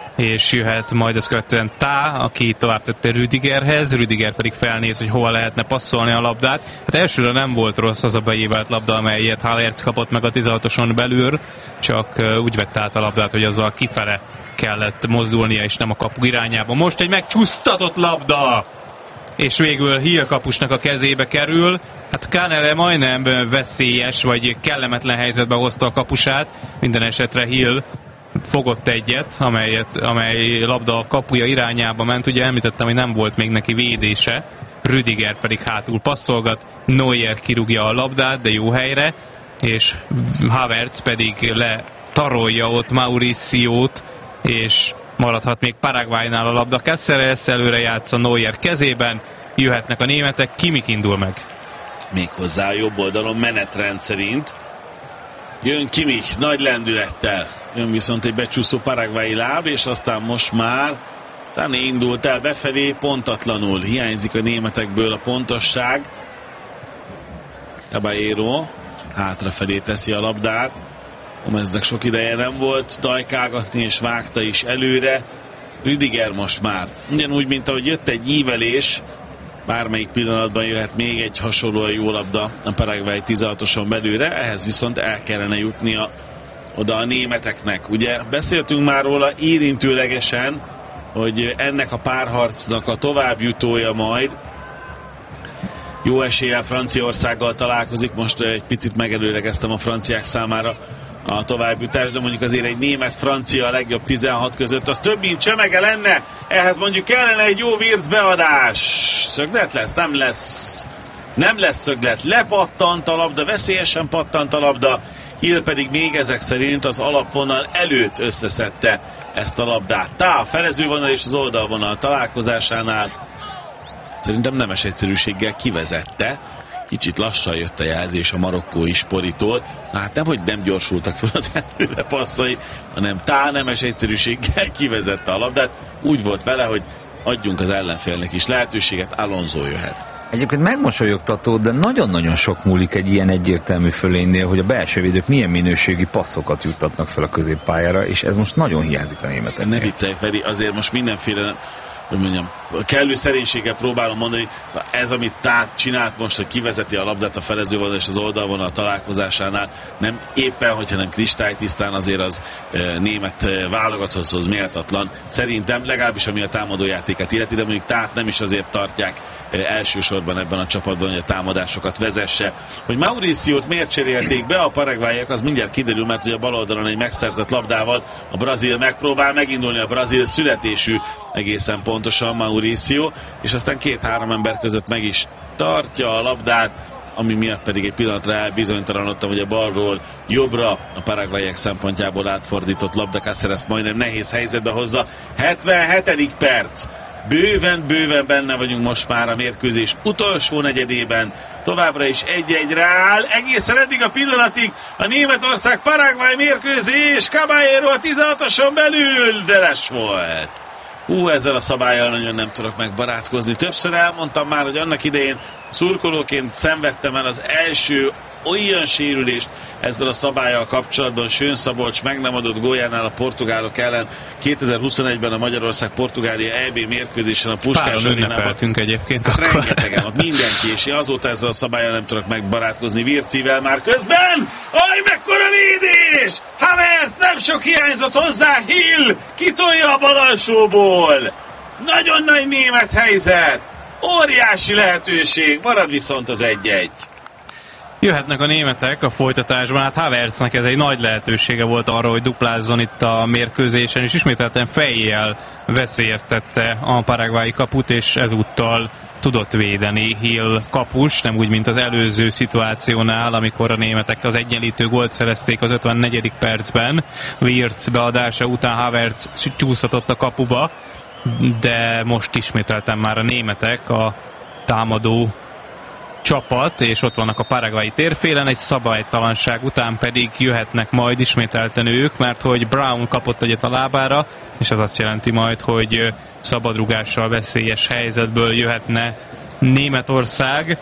és jöhet majd ezt követően Tá, aki tovább tette Rüdigerhez, Rüdiger pedig felnéz, hogy hova lehetne passzolni a labdát. Hát elsőre nem volt rossz az a beívelt labda, amelyet Havertz kapott meg a tizenhatoson belül, csak úgy vette át a labdát, hogy azzal kifele kellett mozdulnia, és nem a kapu irányába. Most egy megcsúsztatott labda, és végül Hill kapusnak a kezébe kerül. Hát Kanele majdnem veszélyes, vagy kellemetlen helyzetbe hozta a kapusát, minden esetre Hill fogott egyet, amelyet, amely labda a kapuja irányába ment. Ugye említettem, hogy nem volt még neki védése, Rüdiger pedig hátul passzolgat, Neuer kirúgja a labdát, de jó helyre, és Havertz pedig letarolja ott Mauriciót, és maradhat még Paraguaynál a labda. Cáceres előre játsz a Neuer kezében, jöhetnek a németek, Kimmich indul meg. Méghozzá a jobb oldalon menetrend szerint. Jön Kimmich nagy lendülettel, jön viszont egy becsúszó paraguayi láb, és aztán most már Sané indult el befelé pontatlanul. Hiányzik a németekből a pontosság. Caballero hátrafelé teszi a labdát. Gomeznek sok ideje nem volt dajkálgatni, és vágta is előre. Rüdiger most már ugyanúgy, mint ahogy jött egy ívelés, bármelyik pillanatban jöhet még egy hasonlóan jó labda a Paraguay tizenhatoson belőle, ehhez viszont el kellene jutnia oda a németeknek. Ugye beszéltünk már róla érintőlegesen, hogy ennek a párharcnak a továbbjutója majd jó eséllyel Franciaországgal találkozik. Most egy picit megelőlegeztem a franciák számára a továbbjutás, de mondjuk azért egy német-francia a legjobb tizenhat között, az több mint csemege lenne. Ehhez mondjuk kellene egy jó Wirtz beadás. Szöglet lesz? Nem lesz. Nem lesz szöglet. Lepattant a labda, veszélyesen pattant a labda. Hill pedig még ezek szerint az alapvonal előtt összeszedte ezt a labdát. Tá a felezővonal és az oldalvonal találkozásánál szerintem nemes egyszerűséggel kivezette. Kicsit lassan jött a jelzés a marokkói Sporitól. Na hát nem, hogy nem gyorsultak fel az előre passzai, hanem Tá nemes egyszerűséggel kivezette a labdát. Úgy volt vele, hogy adjunk az ellenfélnek is lehetőséget, Alonso jöhet. Egyébként megmosolyogtató, de nagyon-nagyon sok múlik egy ilyen egyértelmű fölénynél, hogy a belső védők milyen minőségi passzokat juttatnak fel a középpályára, és ez most nagyon hiányzik a németeknek. Ne viccelj, Feri, azért most mindenféle hogy mondjam, kellő szerénységgel próbálom mondani, szóval ez, amit Tát csinált most, hogy kivezeti a labdát a felezővonal és az oldalvonal találkozásánál, nem éppen, hogyha nem kristálytisztán, azért az e, német e, válogatotthoz méltatlan. Szerintem legalábbis ami a támadójátékát illeti, de mondjuk Tát nem is azért tartják e, elsősorban ebben a csapatban, hogy a támadásokat vezesse. Hogy Mauriciót miért cserélték be a paraguayiak, az mindjárt kiderül, mert hogy a bal oldalon egy megszerzett labdával a brazil megpróbál megindulni, a brazil születésű egészen pontosan Mauricio, és aztán két-három ember között meg is tartja a labdát, ami miatt pedig egy pillanatra elbizonytalanodtam, hogy a balról jobbra a paraguayiak szempontjából átfordított labda Cáceres majdnem nehéz helyzetbe hozza. hetvenhetedik perc. Bőven-bőven benne vagyunk most már a mérkőzés utolsó negyedében. Továbbra is egy-egyre áll. Egészen eddig a pillanatig a Németország-Paraguay mérkőzés. Caballero a tizenhatoson belül, de les volt. Hú, ezzel a szabállyal nagyon nem tudok megbarátkozni. Többször elmondtam már, hogy annak idején szurkolóként szenvedtem el az első olyan sérülést ezzel a szabállyal kapcsolatban. Sőn Szabolcs meg nem adott góljánál a portugálok ellen kétezer-huszonegyben a Magyarország-Portugália é bé mérkőzésen a Puskás Páron ünnepeltünk egyébként. Hát rengetegen, ott mindenki, és én azóta ezzel a szabállyal nem tudok megbarátkozni. Vircivel már közben. Aj, mekkora védés! Havertz, nem sok hiányzott hozzá, Hill kitolja a bal alsóból. Nagyon nagy német helyzet. Óriási lehetőség, marad viszont az egy-egy. Jöhetnek a németek a folytatásban, hát Havertznek ez egy nagy lehetősége volt arra, hogy duplázzon itt a mérkőzésen, és ismételten fejjel veszélyeztette a paraguayi kaput, és ezúttal tudott védeni Hill kapus, nem úgy, mint az előző szituációnál, amikor a németek az egyenlítő gólt szerezték az ötvennegyedik percben. Wirtz beadása után Havertz csúszhatott a kapuba, de most ismételten már a németek a támadó csapat, és ott vannak a paraguayi térfélen, egy szabálytalanság után pedig jöhetnek majd ismételten ők, mert hogy Brown kapott egyet a lábára, és az azt jelenti majd, hogy szabadrugással veszélyes helyzetből jöhetne Németország.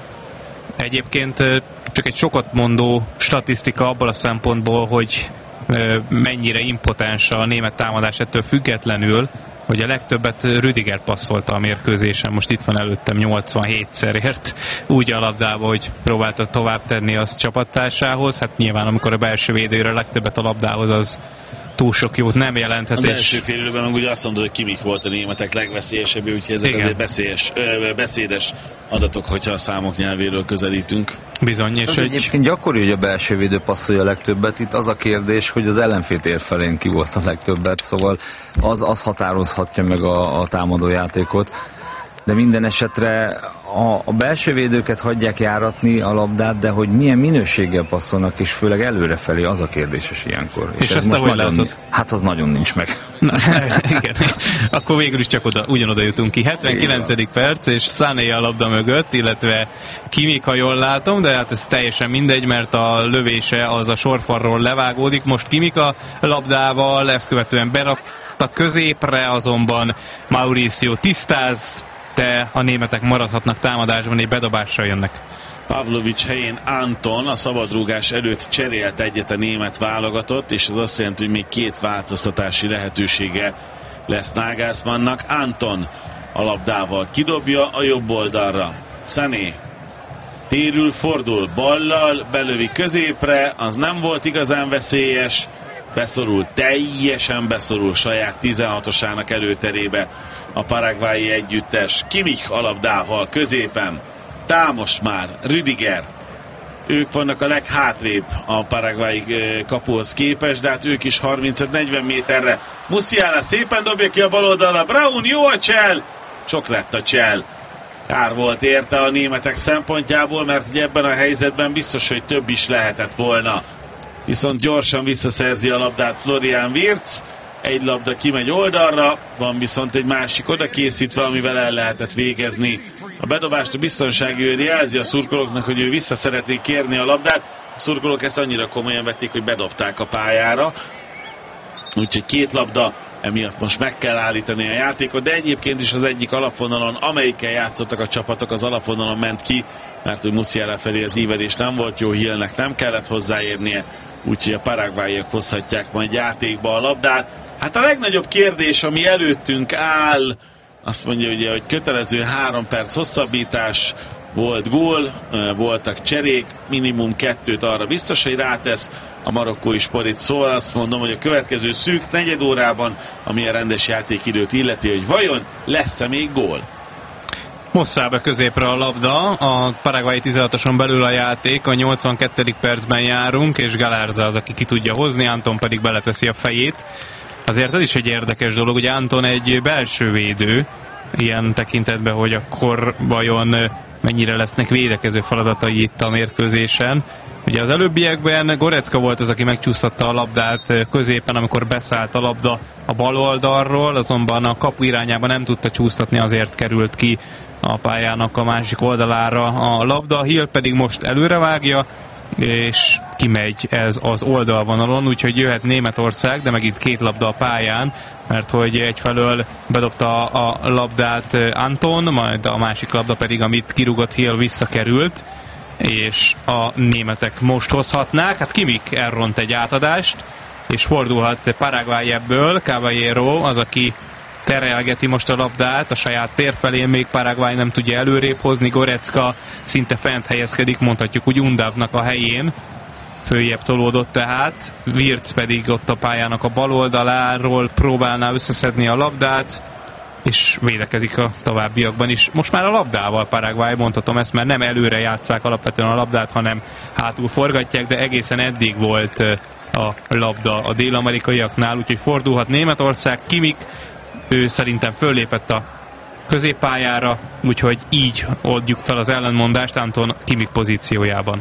Egyébként csak egy sokat mondó statisztika abból a szempontból, hogy mennyire impotens a német támadás ettől függetlenül, hogy a legtöbbet Rüdiger passzolta a mérkőzésen, most itt van előttem nyolcvanhétszer ért úgy a labdába, hogy próbálta tovább tenni azt csapattársához. Hát nyilván amikor a belső védőre a legtöbbet a labdához, az túl sok jót nem jelenthet. Az első fél időben ugye azt mondod, hogy Kimmich volt a németek legveszélyesebb, úgyhogy ezek igen, azért beszélyes, ö, beszédes adatok, hogyha a számok nyelvéről közelítünk. Bizony, és egy... egyébként gyakori, hogy a belső védő passzolja a legtöbbet. Itt az a kérdés, hogy az ellenfél térfelén ki volt a legtöbbet, szóval az, az határozhatja meg a, a támadójátékot. De minden esetre a, a belső védőket hagyják járatni a labdát, de hogy milyen minőséggel passzolnak, és főleg előrefelé, az a kérdéses ilyenkor. És, és ezt most nagyon, látod? Hát az nagyon nincs meg. Na, igen. Akkor végül is csak oda, ugyanoda jutunk ki. hetvenkilencedik perc, és Sané a labda mögött, illetve Kimmich, ha jól látom, de hát ez teljesen mindegy, mert a lövése az a sorfarról levágódik. Most Kimmich a labdával, ezt követően berakta középre, azonban Mauricio tisztáz, de a németek maradhatnak támadásban, egy bedobással jönnek. Pavlovics helyén Anton a szabadrúgás előtt cserélt egyet a német válogatott, és az azt jelenti, hogy még két változtatási lehetősége lesz Nagelsmannnak. Anton a labdával kidobja a jobb oldalra. Sané térül, fordul ballal, belövi középre, az nem volt igazán veszélyes, beszorul, teljesen beszorul saját tizenhatosának előterébe a paraguayi együttes. Kimmich a labdával középen, támos már Rüdiger. Ők vannak a leghátrébb a paraguayi kapuhoz képest, de hát ők is harmincöt-negyven méterre. Musiala szépen dobja ki a bal oldalra, Brown, jó a csel, sok lett a csel. Kár volt érte a németek szempontjából, mert ugye ebben a helyzetben biztos, hogy több is lehetett volna. Viszont gyorsan visszaszerzi a labdát Florian Wirtz, egy labda kimegy oldalra, van viszont egy másik oda készítve, amivel el lehetett végezni a bedobást. A biztonsági őr jelzi a szurkolóknak, hogy ő vissza szeretnék kérni a labdát. A szurkolók ezt annyira komolyan vették, hogy bedobták a pályára. Úgyhogy két labda, emiatt most meg kell állítani a játékot, de egyébként is az egyik alapvonalon, amelyikkel játszottak a csapatok, az alapvonalon ment ki, mert hogy Musiala felé az ívelés nem volt jó, Hillnek nem kellett hozzáérnie, úgyhogy a paraguayiak hozhatják majd játékba a labdát. Hát a legnagyobb kérdés, ami előttünk áll, Azt mondja ugye, hogy kötelező három perc hosszabbítás, volt gól, voltak cserék, minimum kettőt arra biztos, hogy rátesz a marokkói Sport. Szóval azt mondom, hogy a következő szűk negyed órában, ami a rendes játékidőt illeti, hogy vajon lesz-e még gól? Mosszál be középre a labda, a paraguayi tizenhatoson belül a játék, a nyolcvankettedik percben járunk, és Galarza az, aki ki tudja hozni, Anton pedig beleteszi a fejét. Azért ez is egy érdekes dolog, hogy Anton egy belső védő, ilyen tekintetben, hogy akkor vajon mennyire lesznek védekező feladatai itt a mérkőzésen. Ugye az előbbiekben Gorecka volt az, aki megcsúsztatta a labdát középen, amikor beszállt a labda a bal oldalról, azonban a kapu irányába nem tudta csúsztatni, azért került ki a pályának a másik oldalára a labda. Hill pedig most előrevágja, és kimegy ez az oldalvonalon, úgyhogy jöhet Németország, de megint két labda a pályán, mert hogy egyfelől bedobta a labdát Anton, majd a másik labda pedig, amit kirúgott Hill, visszakerült, és a németek most hozhatnák. Hát Kimmich elront egy átadást, és fordulhat Paraguay ebből. Caballero az, aki terelgeti most a labdát a saját tér felé, még Paraguay nem tudja előrébb hozni. Gorecka szinte fent helyezkedik, mondhatjuk úgy Undavnak a helyén, följebb tolódott tehát. Wirtz pedig ott a pályának a bal oldaláról próbálná összeszedni a labdát, és védekezik a továbbiakban is. Most már a labdával Paraguay, mondhatom ezt, mert nem előre játsszák alapvetően a labdát, hanem hátul forgatják, de egészen eddig volt a labda a dél-amerikaiaknál, úgyhogy fordulhat Németország. Kimmich, ő szerintem föllépett a középpályára, úgyhogy így oldjuk fel az ellenmondást Anton Kimmich pozíciójában.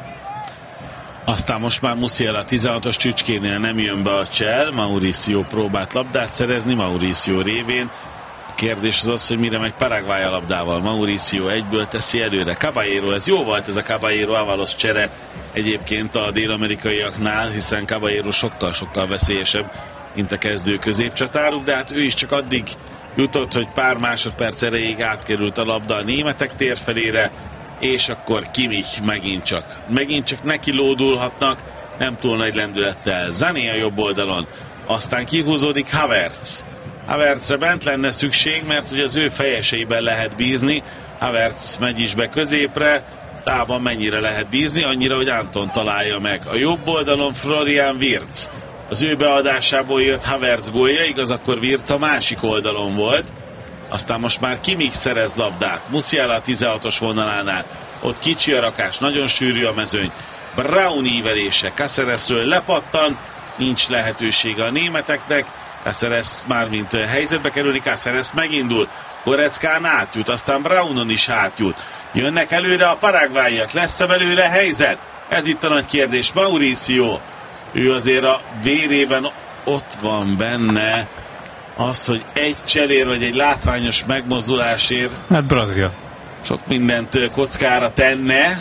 Aztán most már Musiala tizenhatos csücskénél nem jön be a csel, Mauricio próbált labdát szerezni, Mauricio révén. A kérdés az az, hogy mire megy Paraguay a labdával. Mauricio egyből teszi előre. Caballero, ez jó volt ez a Caballero-Avalos csere egyébként a dél-amerikaiaknál, hiszen Caballero sokkal-sokkal veszélyesebb, mint a kezdő középcsatáruk, de hát ő is csak addig jutott, hogy pár másodperc erejéig átkerült a labda a németek térfelére, és akkor Kimmich megint csak. Megint csak neki lódulhatnak, nem túl nagy lendülettel. Sané a jobb oldalon, aztán kihúzódik Havertz. Havertzre bent lenne szükség, mert hogy az ő fejeseiben lehet bízni. Havertz megy is be középre, tában mennyire lehet bízni, annyira, hogy Anton találja meg. A jobb oldalon Florian Wirtz. Az ő beadásából jött Havertz gólja, igaz, akkor Wirtz a másik oldalon volt. Aztán most már Kimmich szerez labdát. Musiala a tizenhatos vonalánál. Ott kicsi a rakás, nagyon sűrű a mezőny. Brown ívelése. Cáceresről lepattan, nincs lehetősége a németeknek. Cáceres mármint helyzetbe kerülni, Cáceres megindul. Goreckán átjut, aztán Brownon is átjut. Jönnek előre a paraguayiak, lesz-e belőle helyzet? Ez itt a nagy kérdés. Mauricio, ő azért a vérében ott van benne az, hogy egy cselér vagy egy látványos megmozdulásért hát Brazil sok mindent kockára tenne.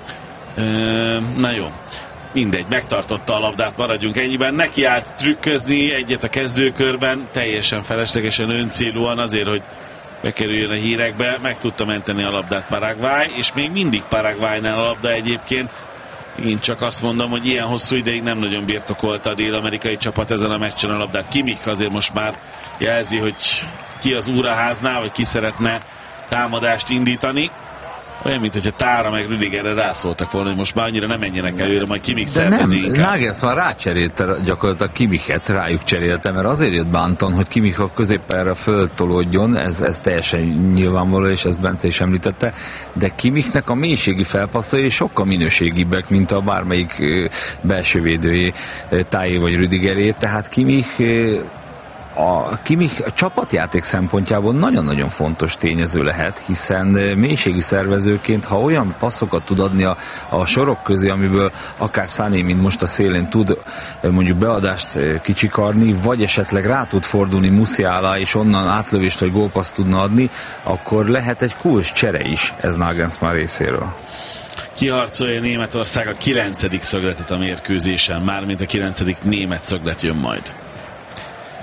Na jó, mindegy, megtartotta a labdát, maradjunk ennyiben. Neki állt trükközni egyet a kezdőkörben, teljesen feleslegesen, öncélúan, azért, hogy bekerüljön a hírekbe, meg tudta menteni a labdát Paraguay, és még mindig Paraguaynál a labda egyébként. Én csak azt mondom, hogy ilyen hosszú ideig nem nagyon birtokolta a dél-amerikai csapat ezen a meccsen a labdát. Kimmich azért most már jelzi, hogy ki az úraháznál, vagy ki szeretne támadást indítani. Olyan, mint hogyha Tára meg Rüdigerre rászóltak volna, hogy most már annyira nem menjenek előre, majd Kimmich szervezi inkább. Nagelsmann rácserélte gyakorlatilag Kimmichet, rájuk cserélte, mert azért jött be Anton, hogy Kimmich a középpályára föltolódjon, ez, ez teljesen nyilvánvaló, és ezt Bence is említette, de Kimmichnek a mélységi felpasszai sokkal minőségibbek, mint a bármelyik belsővédőjé, Tájé vagy Rüdigeré, tehát Kimmich A Kimmich a csapatjáték szempontjából nagyon-nagyon fontos tényező lehet, hiszen mélységi szervezőként, ha olyan passzokat tud adni a, a sorok közé, amiből akár Sané, mint most a szélén tud mondjuk beadást kicsikarni, vagy esetleg rá tud fordulni Musiala, és onnan átlövést vagy gólpaszt tudna adni, akkor lehet egy kulcs csere is ez Nagelsmann részéről. Kiharcolja Németország a kilencedik szögletet a mérkőzésen, mármint a kilencedik német szöglet jön majd.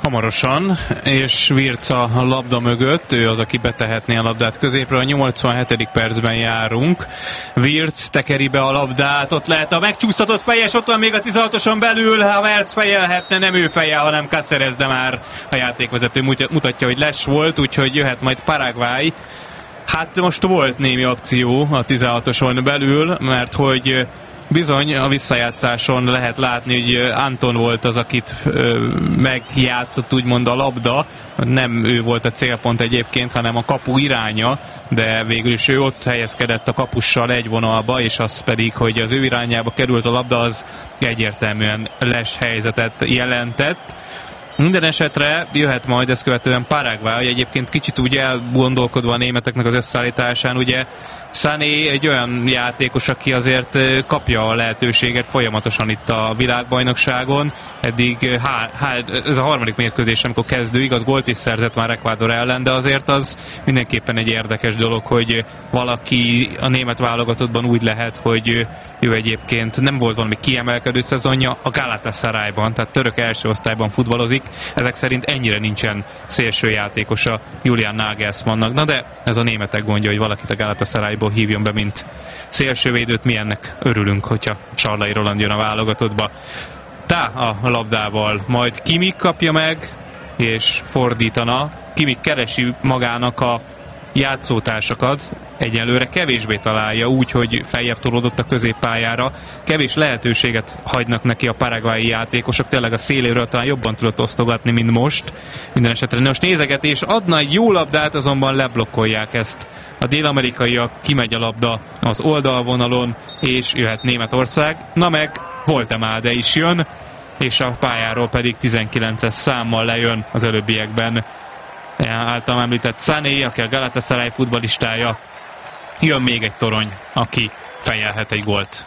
hamarosan, és Wirtz a labda mögött, ő az, aki betehetné a labdát középre. A nyolcvanhetedik percben járunk. Wirtz tekeri be a labdát, ott lehet a megcsúsztatott fejes, ott van még a tizenhatoson belül, ha Wirtz fejelhetne, nem ő fejel, hanem Cáceres, de már a játékvezető mutatja, hogy les volt, úgyhogy jöhet majd Paraguay. Hát most volt némi akció a tizenhatoson belül, mert hogy bizony a visszajátszáson lehet látni, hogy Anton volt az, akit ö, megjátszott úgymond a labda. Nem ő volt a célpont egyébként, hanem a kapu iránya, de végül is ő ott helyezkedett a kapussal egy vonalba, és az pedig, hogy az ő irányába került a labda, az egyértelműen les helyzetet jelentett. Minden esetre jöhet majd ezt követően Paraguay, egyébként kicsit úgy elgondolkodva a németeknek az összeállításán, ugye Sané egy olyan játékos, aki azért kapja a lehetőséget folyamatosan itt a világbajnokságon. Eddig há, há, ez a harmadik mérkőzés, amikor kezdő, igaz, gólt is szerzett már Ecuador ellen, de azért az mindenképpen egy érdekes dolog, hogy valaki a német válogatottban úgy lehet, hogy ő egyébként nem volt valami kiemelkedő szezonja a Galatasarayban, tehát török első osztályban futballozik. Ezek szerint ennyire nincsen szélső játékosa Julian Nagelsmannnak. Na de ez a németek gondja, hogy valakit a Galatasarayból hívjon be, mint szélsővédőt. Mi ennek örülünk, hogyha Sarlai Roland jön a válogatottba. Tá a labdával, majd Kimmich kapja meg, és fordítana. Kimmich keresi magának a játszótársakat, egyelőre kevésbé találja, úgy, hogy feljebb tolódott a középpályára. Kevés lehetőséget hagynak neki a paraguayi játékosok, tényleg a széléről talán jobban tudott osztogatni, mint most. Minden esetre most nézegetés, adna egy jó labdát, azonban leblokkolják ezt. A dél-amerikaiak, kimegy a labda az oldalvonalon, és jöhet Németország. Na meg Voltemade is jön, és a pályáról pedig tizenkilences számmal lejön az előbbiekben általam említett Sané, aki a Galatasaray futballistája. Jön még egy torony, aki fejelhet egy gólt.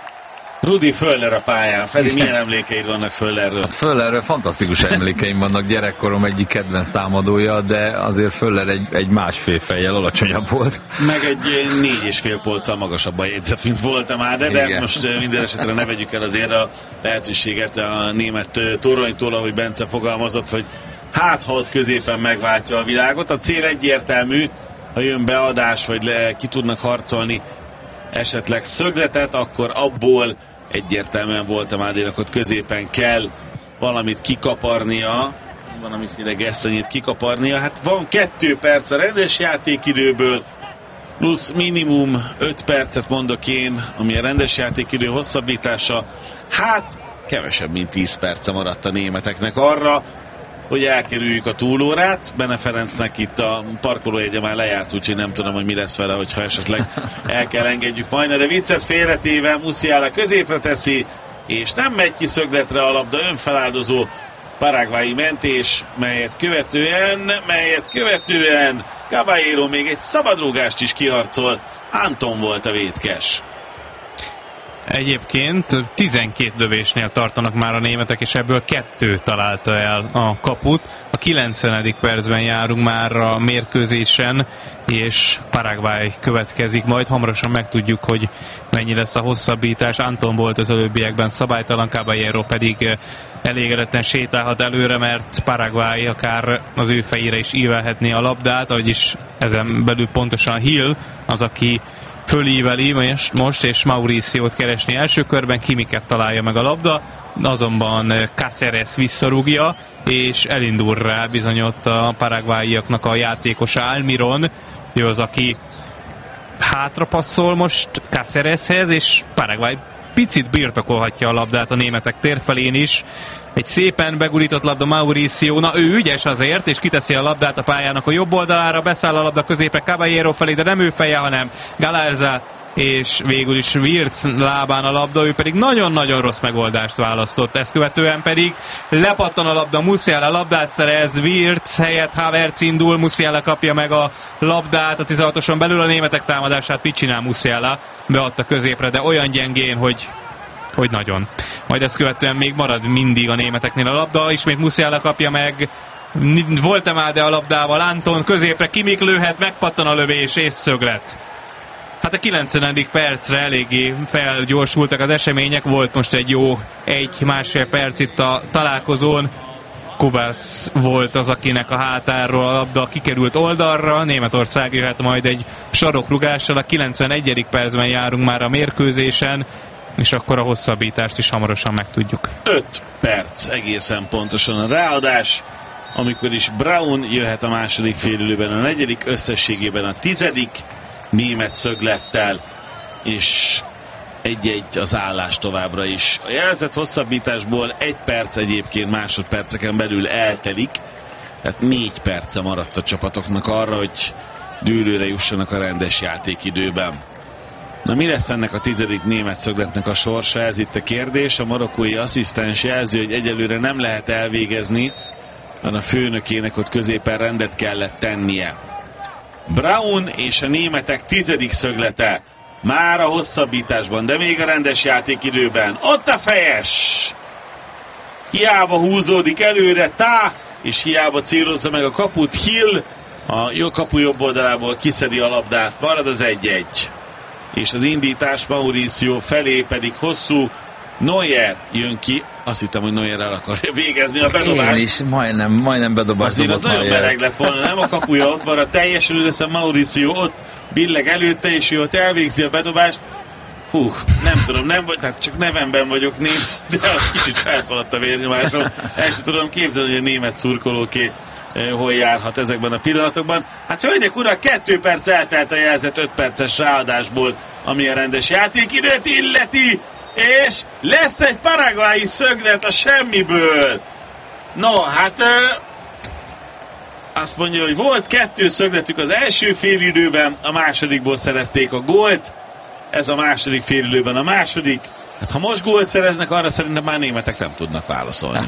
Rudi Föller a pályán. Feri, milyen emlékeid vannak Föllerről? Föllerről fantasztikus emlékeim vannak, gyerekkorom egyik kedvenc támadója, de azért Föller egy, egy másfél fejjel alacsonyabb volt. Meg egy négy és fél polccal magasabban jegyzett, mint voltam már, de, de most minden esetre ne vegyük el azért a lehetőséget a német toronytól, ahogy Bence fogalmazott, hogy hát ha ott középen megváltja a világot. A cél egyértelmű, ha jön beadás, vagy le, ki tudnak harcolni esetleg szögletet, akkor abból egyértelműen Voltemádénak ott középen kell valamit kikaparnia, valamiféle gesztenyét kikaparnia. Hát van kettő perc a rendes játékidőből, plusz minimum öt percet mondok én, ami a rendes játékidő hosszabbítása. Hát kevesebb, mint tíz perce maradt a németeknek arra, hogy elkerüljük a túlórát. Bene Ferencnek itt a parkolójegye már lejárt, úgyhogy nem tudom, hogy mi lesz vele, hogyha esetleg el kell engedjük majd. De viccet félretéve Musiala középre teszi, és nem megy ki szögletre a labda, önfeláldozó paraguayi mentés, melyet követően, melyet követően Caballero még egy szabadrúgást is kiharcol. Anton volt a vétkes. Egyébként tizenkét lövésnél tartanak már a németek, és ebből kettő találta el a kaput. A kilencvenedik percben járunk már a mérkőzésen, és Paraguay következik. Majd hamarosan megtudjuk, hogy mennyi lesz a hosszabbítás. Anton volt az előbbiekben szabálytalan, Caballero pedig elégedetten sétálhat előre, mert Paraguay akár az ő fejére is ívelhetné a labdát, ahogy is ezen belül pontosan Hill az, aki fölíveli most, és Mauriciót keresni első körben, Kimichet találja meg a labda, azonban Cáceres visszarúgja, és elindul rá bizony ott a paraguayiaknak a játékosa Almiron, ő az, aki hátrapasszol most Cácereshez, és Paraguay picit birtokolhatja a labdát a németek térfelén is. Egy szépen begurított labda Mauricio, na ő ügyes azért, és kiteszi a labdát a pályának a jobb oldalára, beszáll a labda középe Caballero felé, de nem ő feje, hanem Galarza, és végül is Wirtz lábán a labda, ő pedig nagyon-nagyon rossz megoldást választott. Ezt követően pedig lepattan a labda, Musiala labdát szerez, Wirtz helyett Havertz indul, Musiala kapja meg a labdát a tizenhatoson belül, a németek támadását mit csinál Musiala? Beadta középre, de olyan gyengén, hogy hogy nagyon. Majd ezt követően még marad mindig a németeknél a labda, ismét Musiala kapja meg, Voltemade a labdával, Anton középre, Kimmich lőhet, megpattan a lövés, és szöglet. Hát a kilencvenedik percre eléggé felgyorsultak az események, volt most egy jó egy-másfél perc itt a találkozón. Kubász volt az, akinek a hátáról a labda kikerült oldalra, Németország jöhet majd egy sarokrugással, a kilencvenegyedik percben járunk már a mérkőzésen, és akkor a hosszabbítást is hamarosan megtudjuk. öt perc egészen pontosan a ráadás, amikor is Braun jöhet a második félidőben, a negyedik, összességében a tizedik német szöglettel, és egy-egy az állás továbbra is. A jelzett hosszabbításból egy perc egyébként másodperceken belül eltelik, tehát négy perce maradt a csapatoknak arra, hogy dűlőre jussanak a rendes játékidőben. Na, mi lesz ennek a tizedik német szögletnek a sorsa? Ez itt a kérdés. A marokkói asszisztens jelzi, hogy egyelőre nem lehet elvégezni, mert a főnökének ott középen rendet kellett tennie. Braun és a németek tizedik szöglete már a hosszabbításban, de még a rendes játékidőben. Ott a fejes! Hiába húzódik előre Tá, és hiába célozza meg a kaput. Hill a jó kapu jobb oldalából kiszedi a labdát. Marad az egy-egy. És az indítás Mauricio felé pedig hosszú. Neuer jön ki. Azt hittem, hogy Neuer el akarja végezni a bedobást. Én is majdnem, majdnem bedobást. Azért az nagyon meleg lett volna, nem a kapuja ott marad teljesen, de Mauricio ott billeg előtte, és ő ott elvégzi a bedobást. Hú, nem tudom, nem vagy, tehát csak nevemben vagyok ném, de az kicsit felszaladt a vérnyomásom. El sem tudom képzelni, hogy a német szurkolóké eh, hol járhat ezekben a pillanatokban. Hát hölgyek, urak, kettő perc eltelt a jelzett öt perces ráadásból, ami a rendes játékidőt illeti, és lesz egy paraguayi szöglet a semmiből. No, hát eh, azt mondja, hogy volt kettő szögletük az első félidőben, a másodikból szerezték a gólt. Ez a második félidőben a második. Hát ha most gólt szereznek, arra szerintem már németek nem tudnak válaszolni.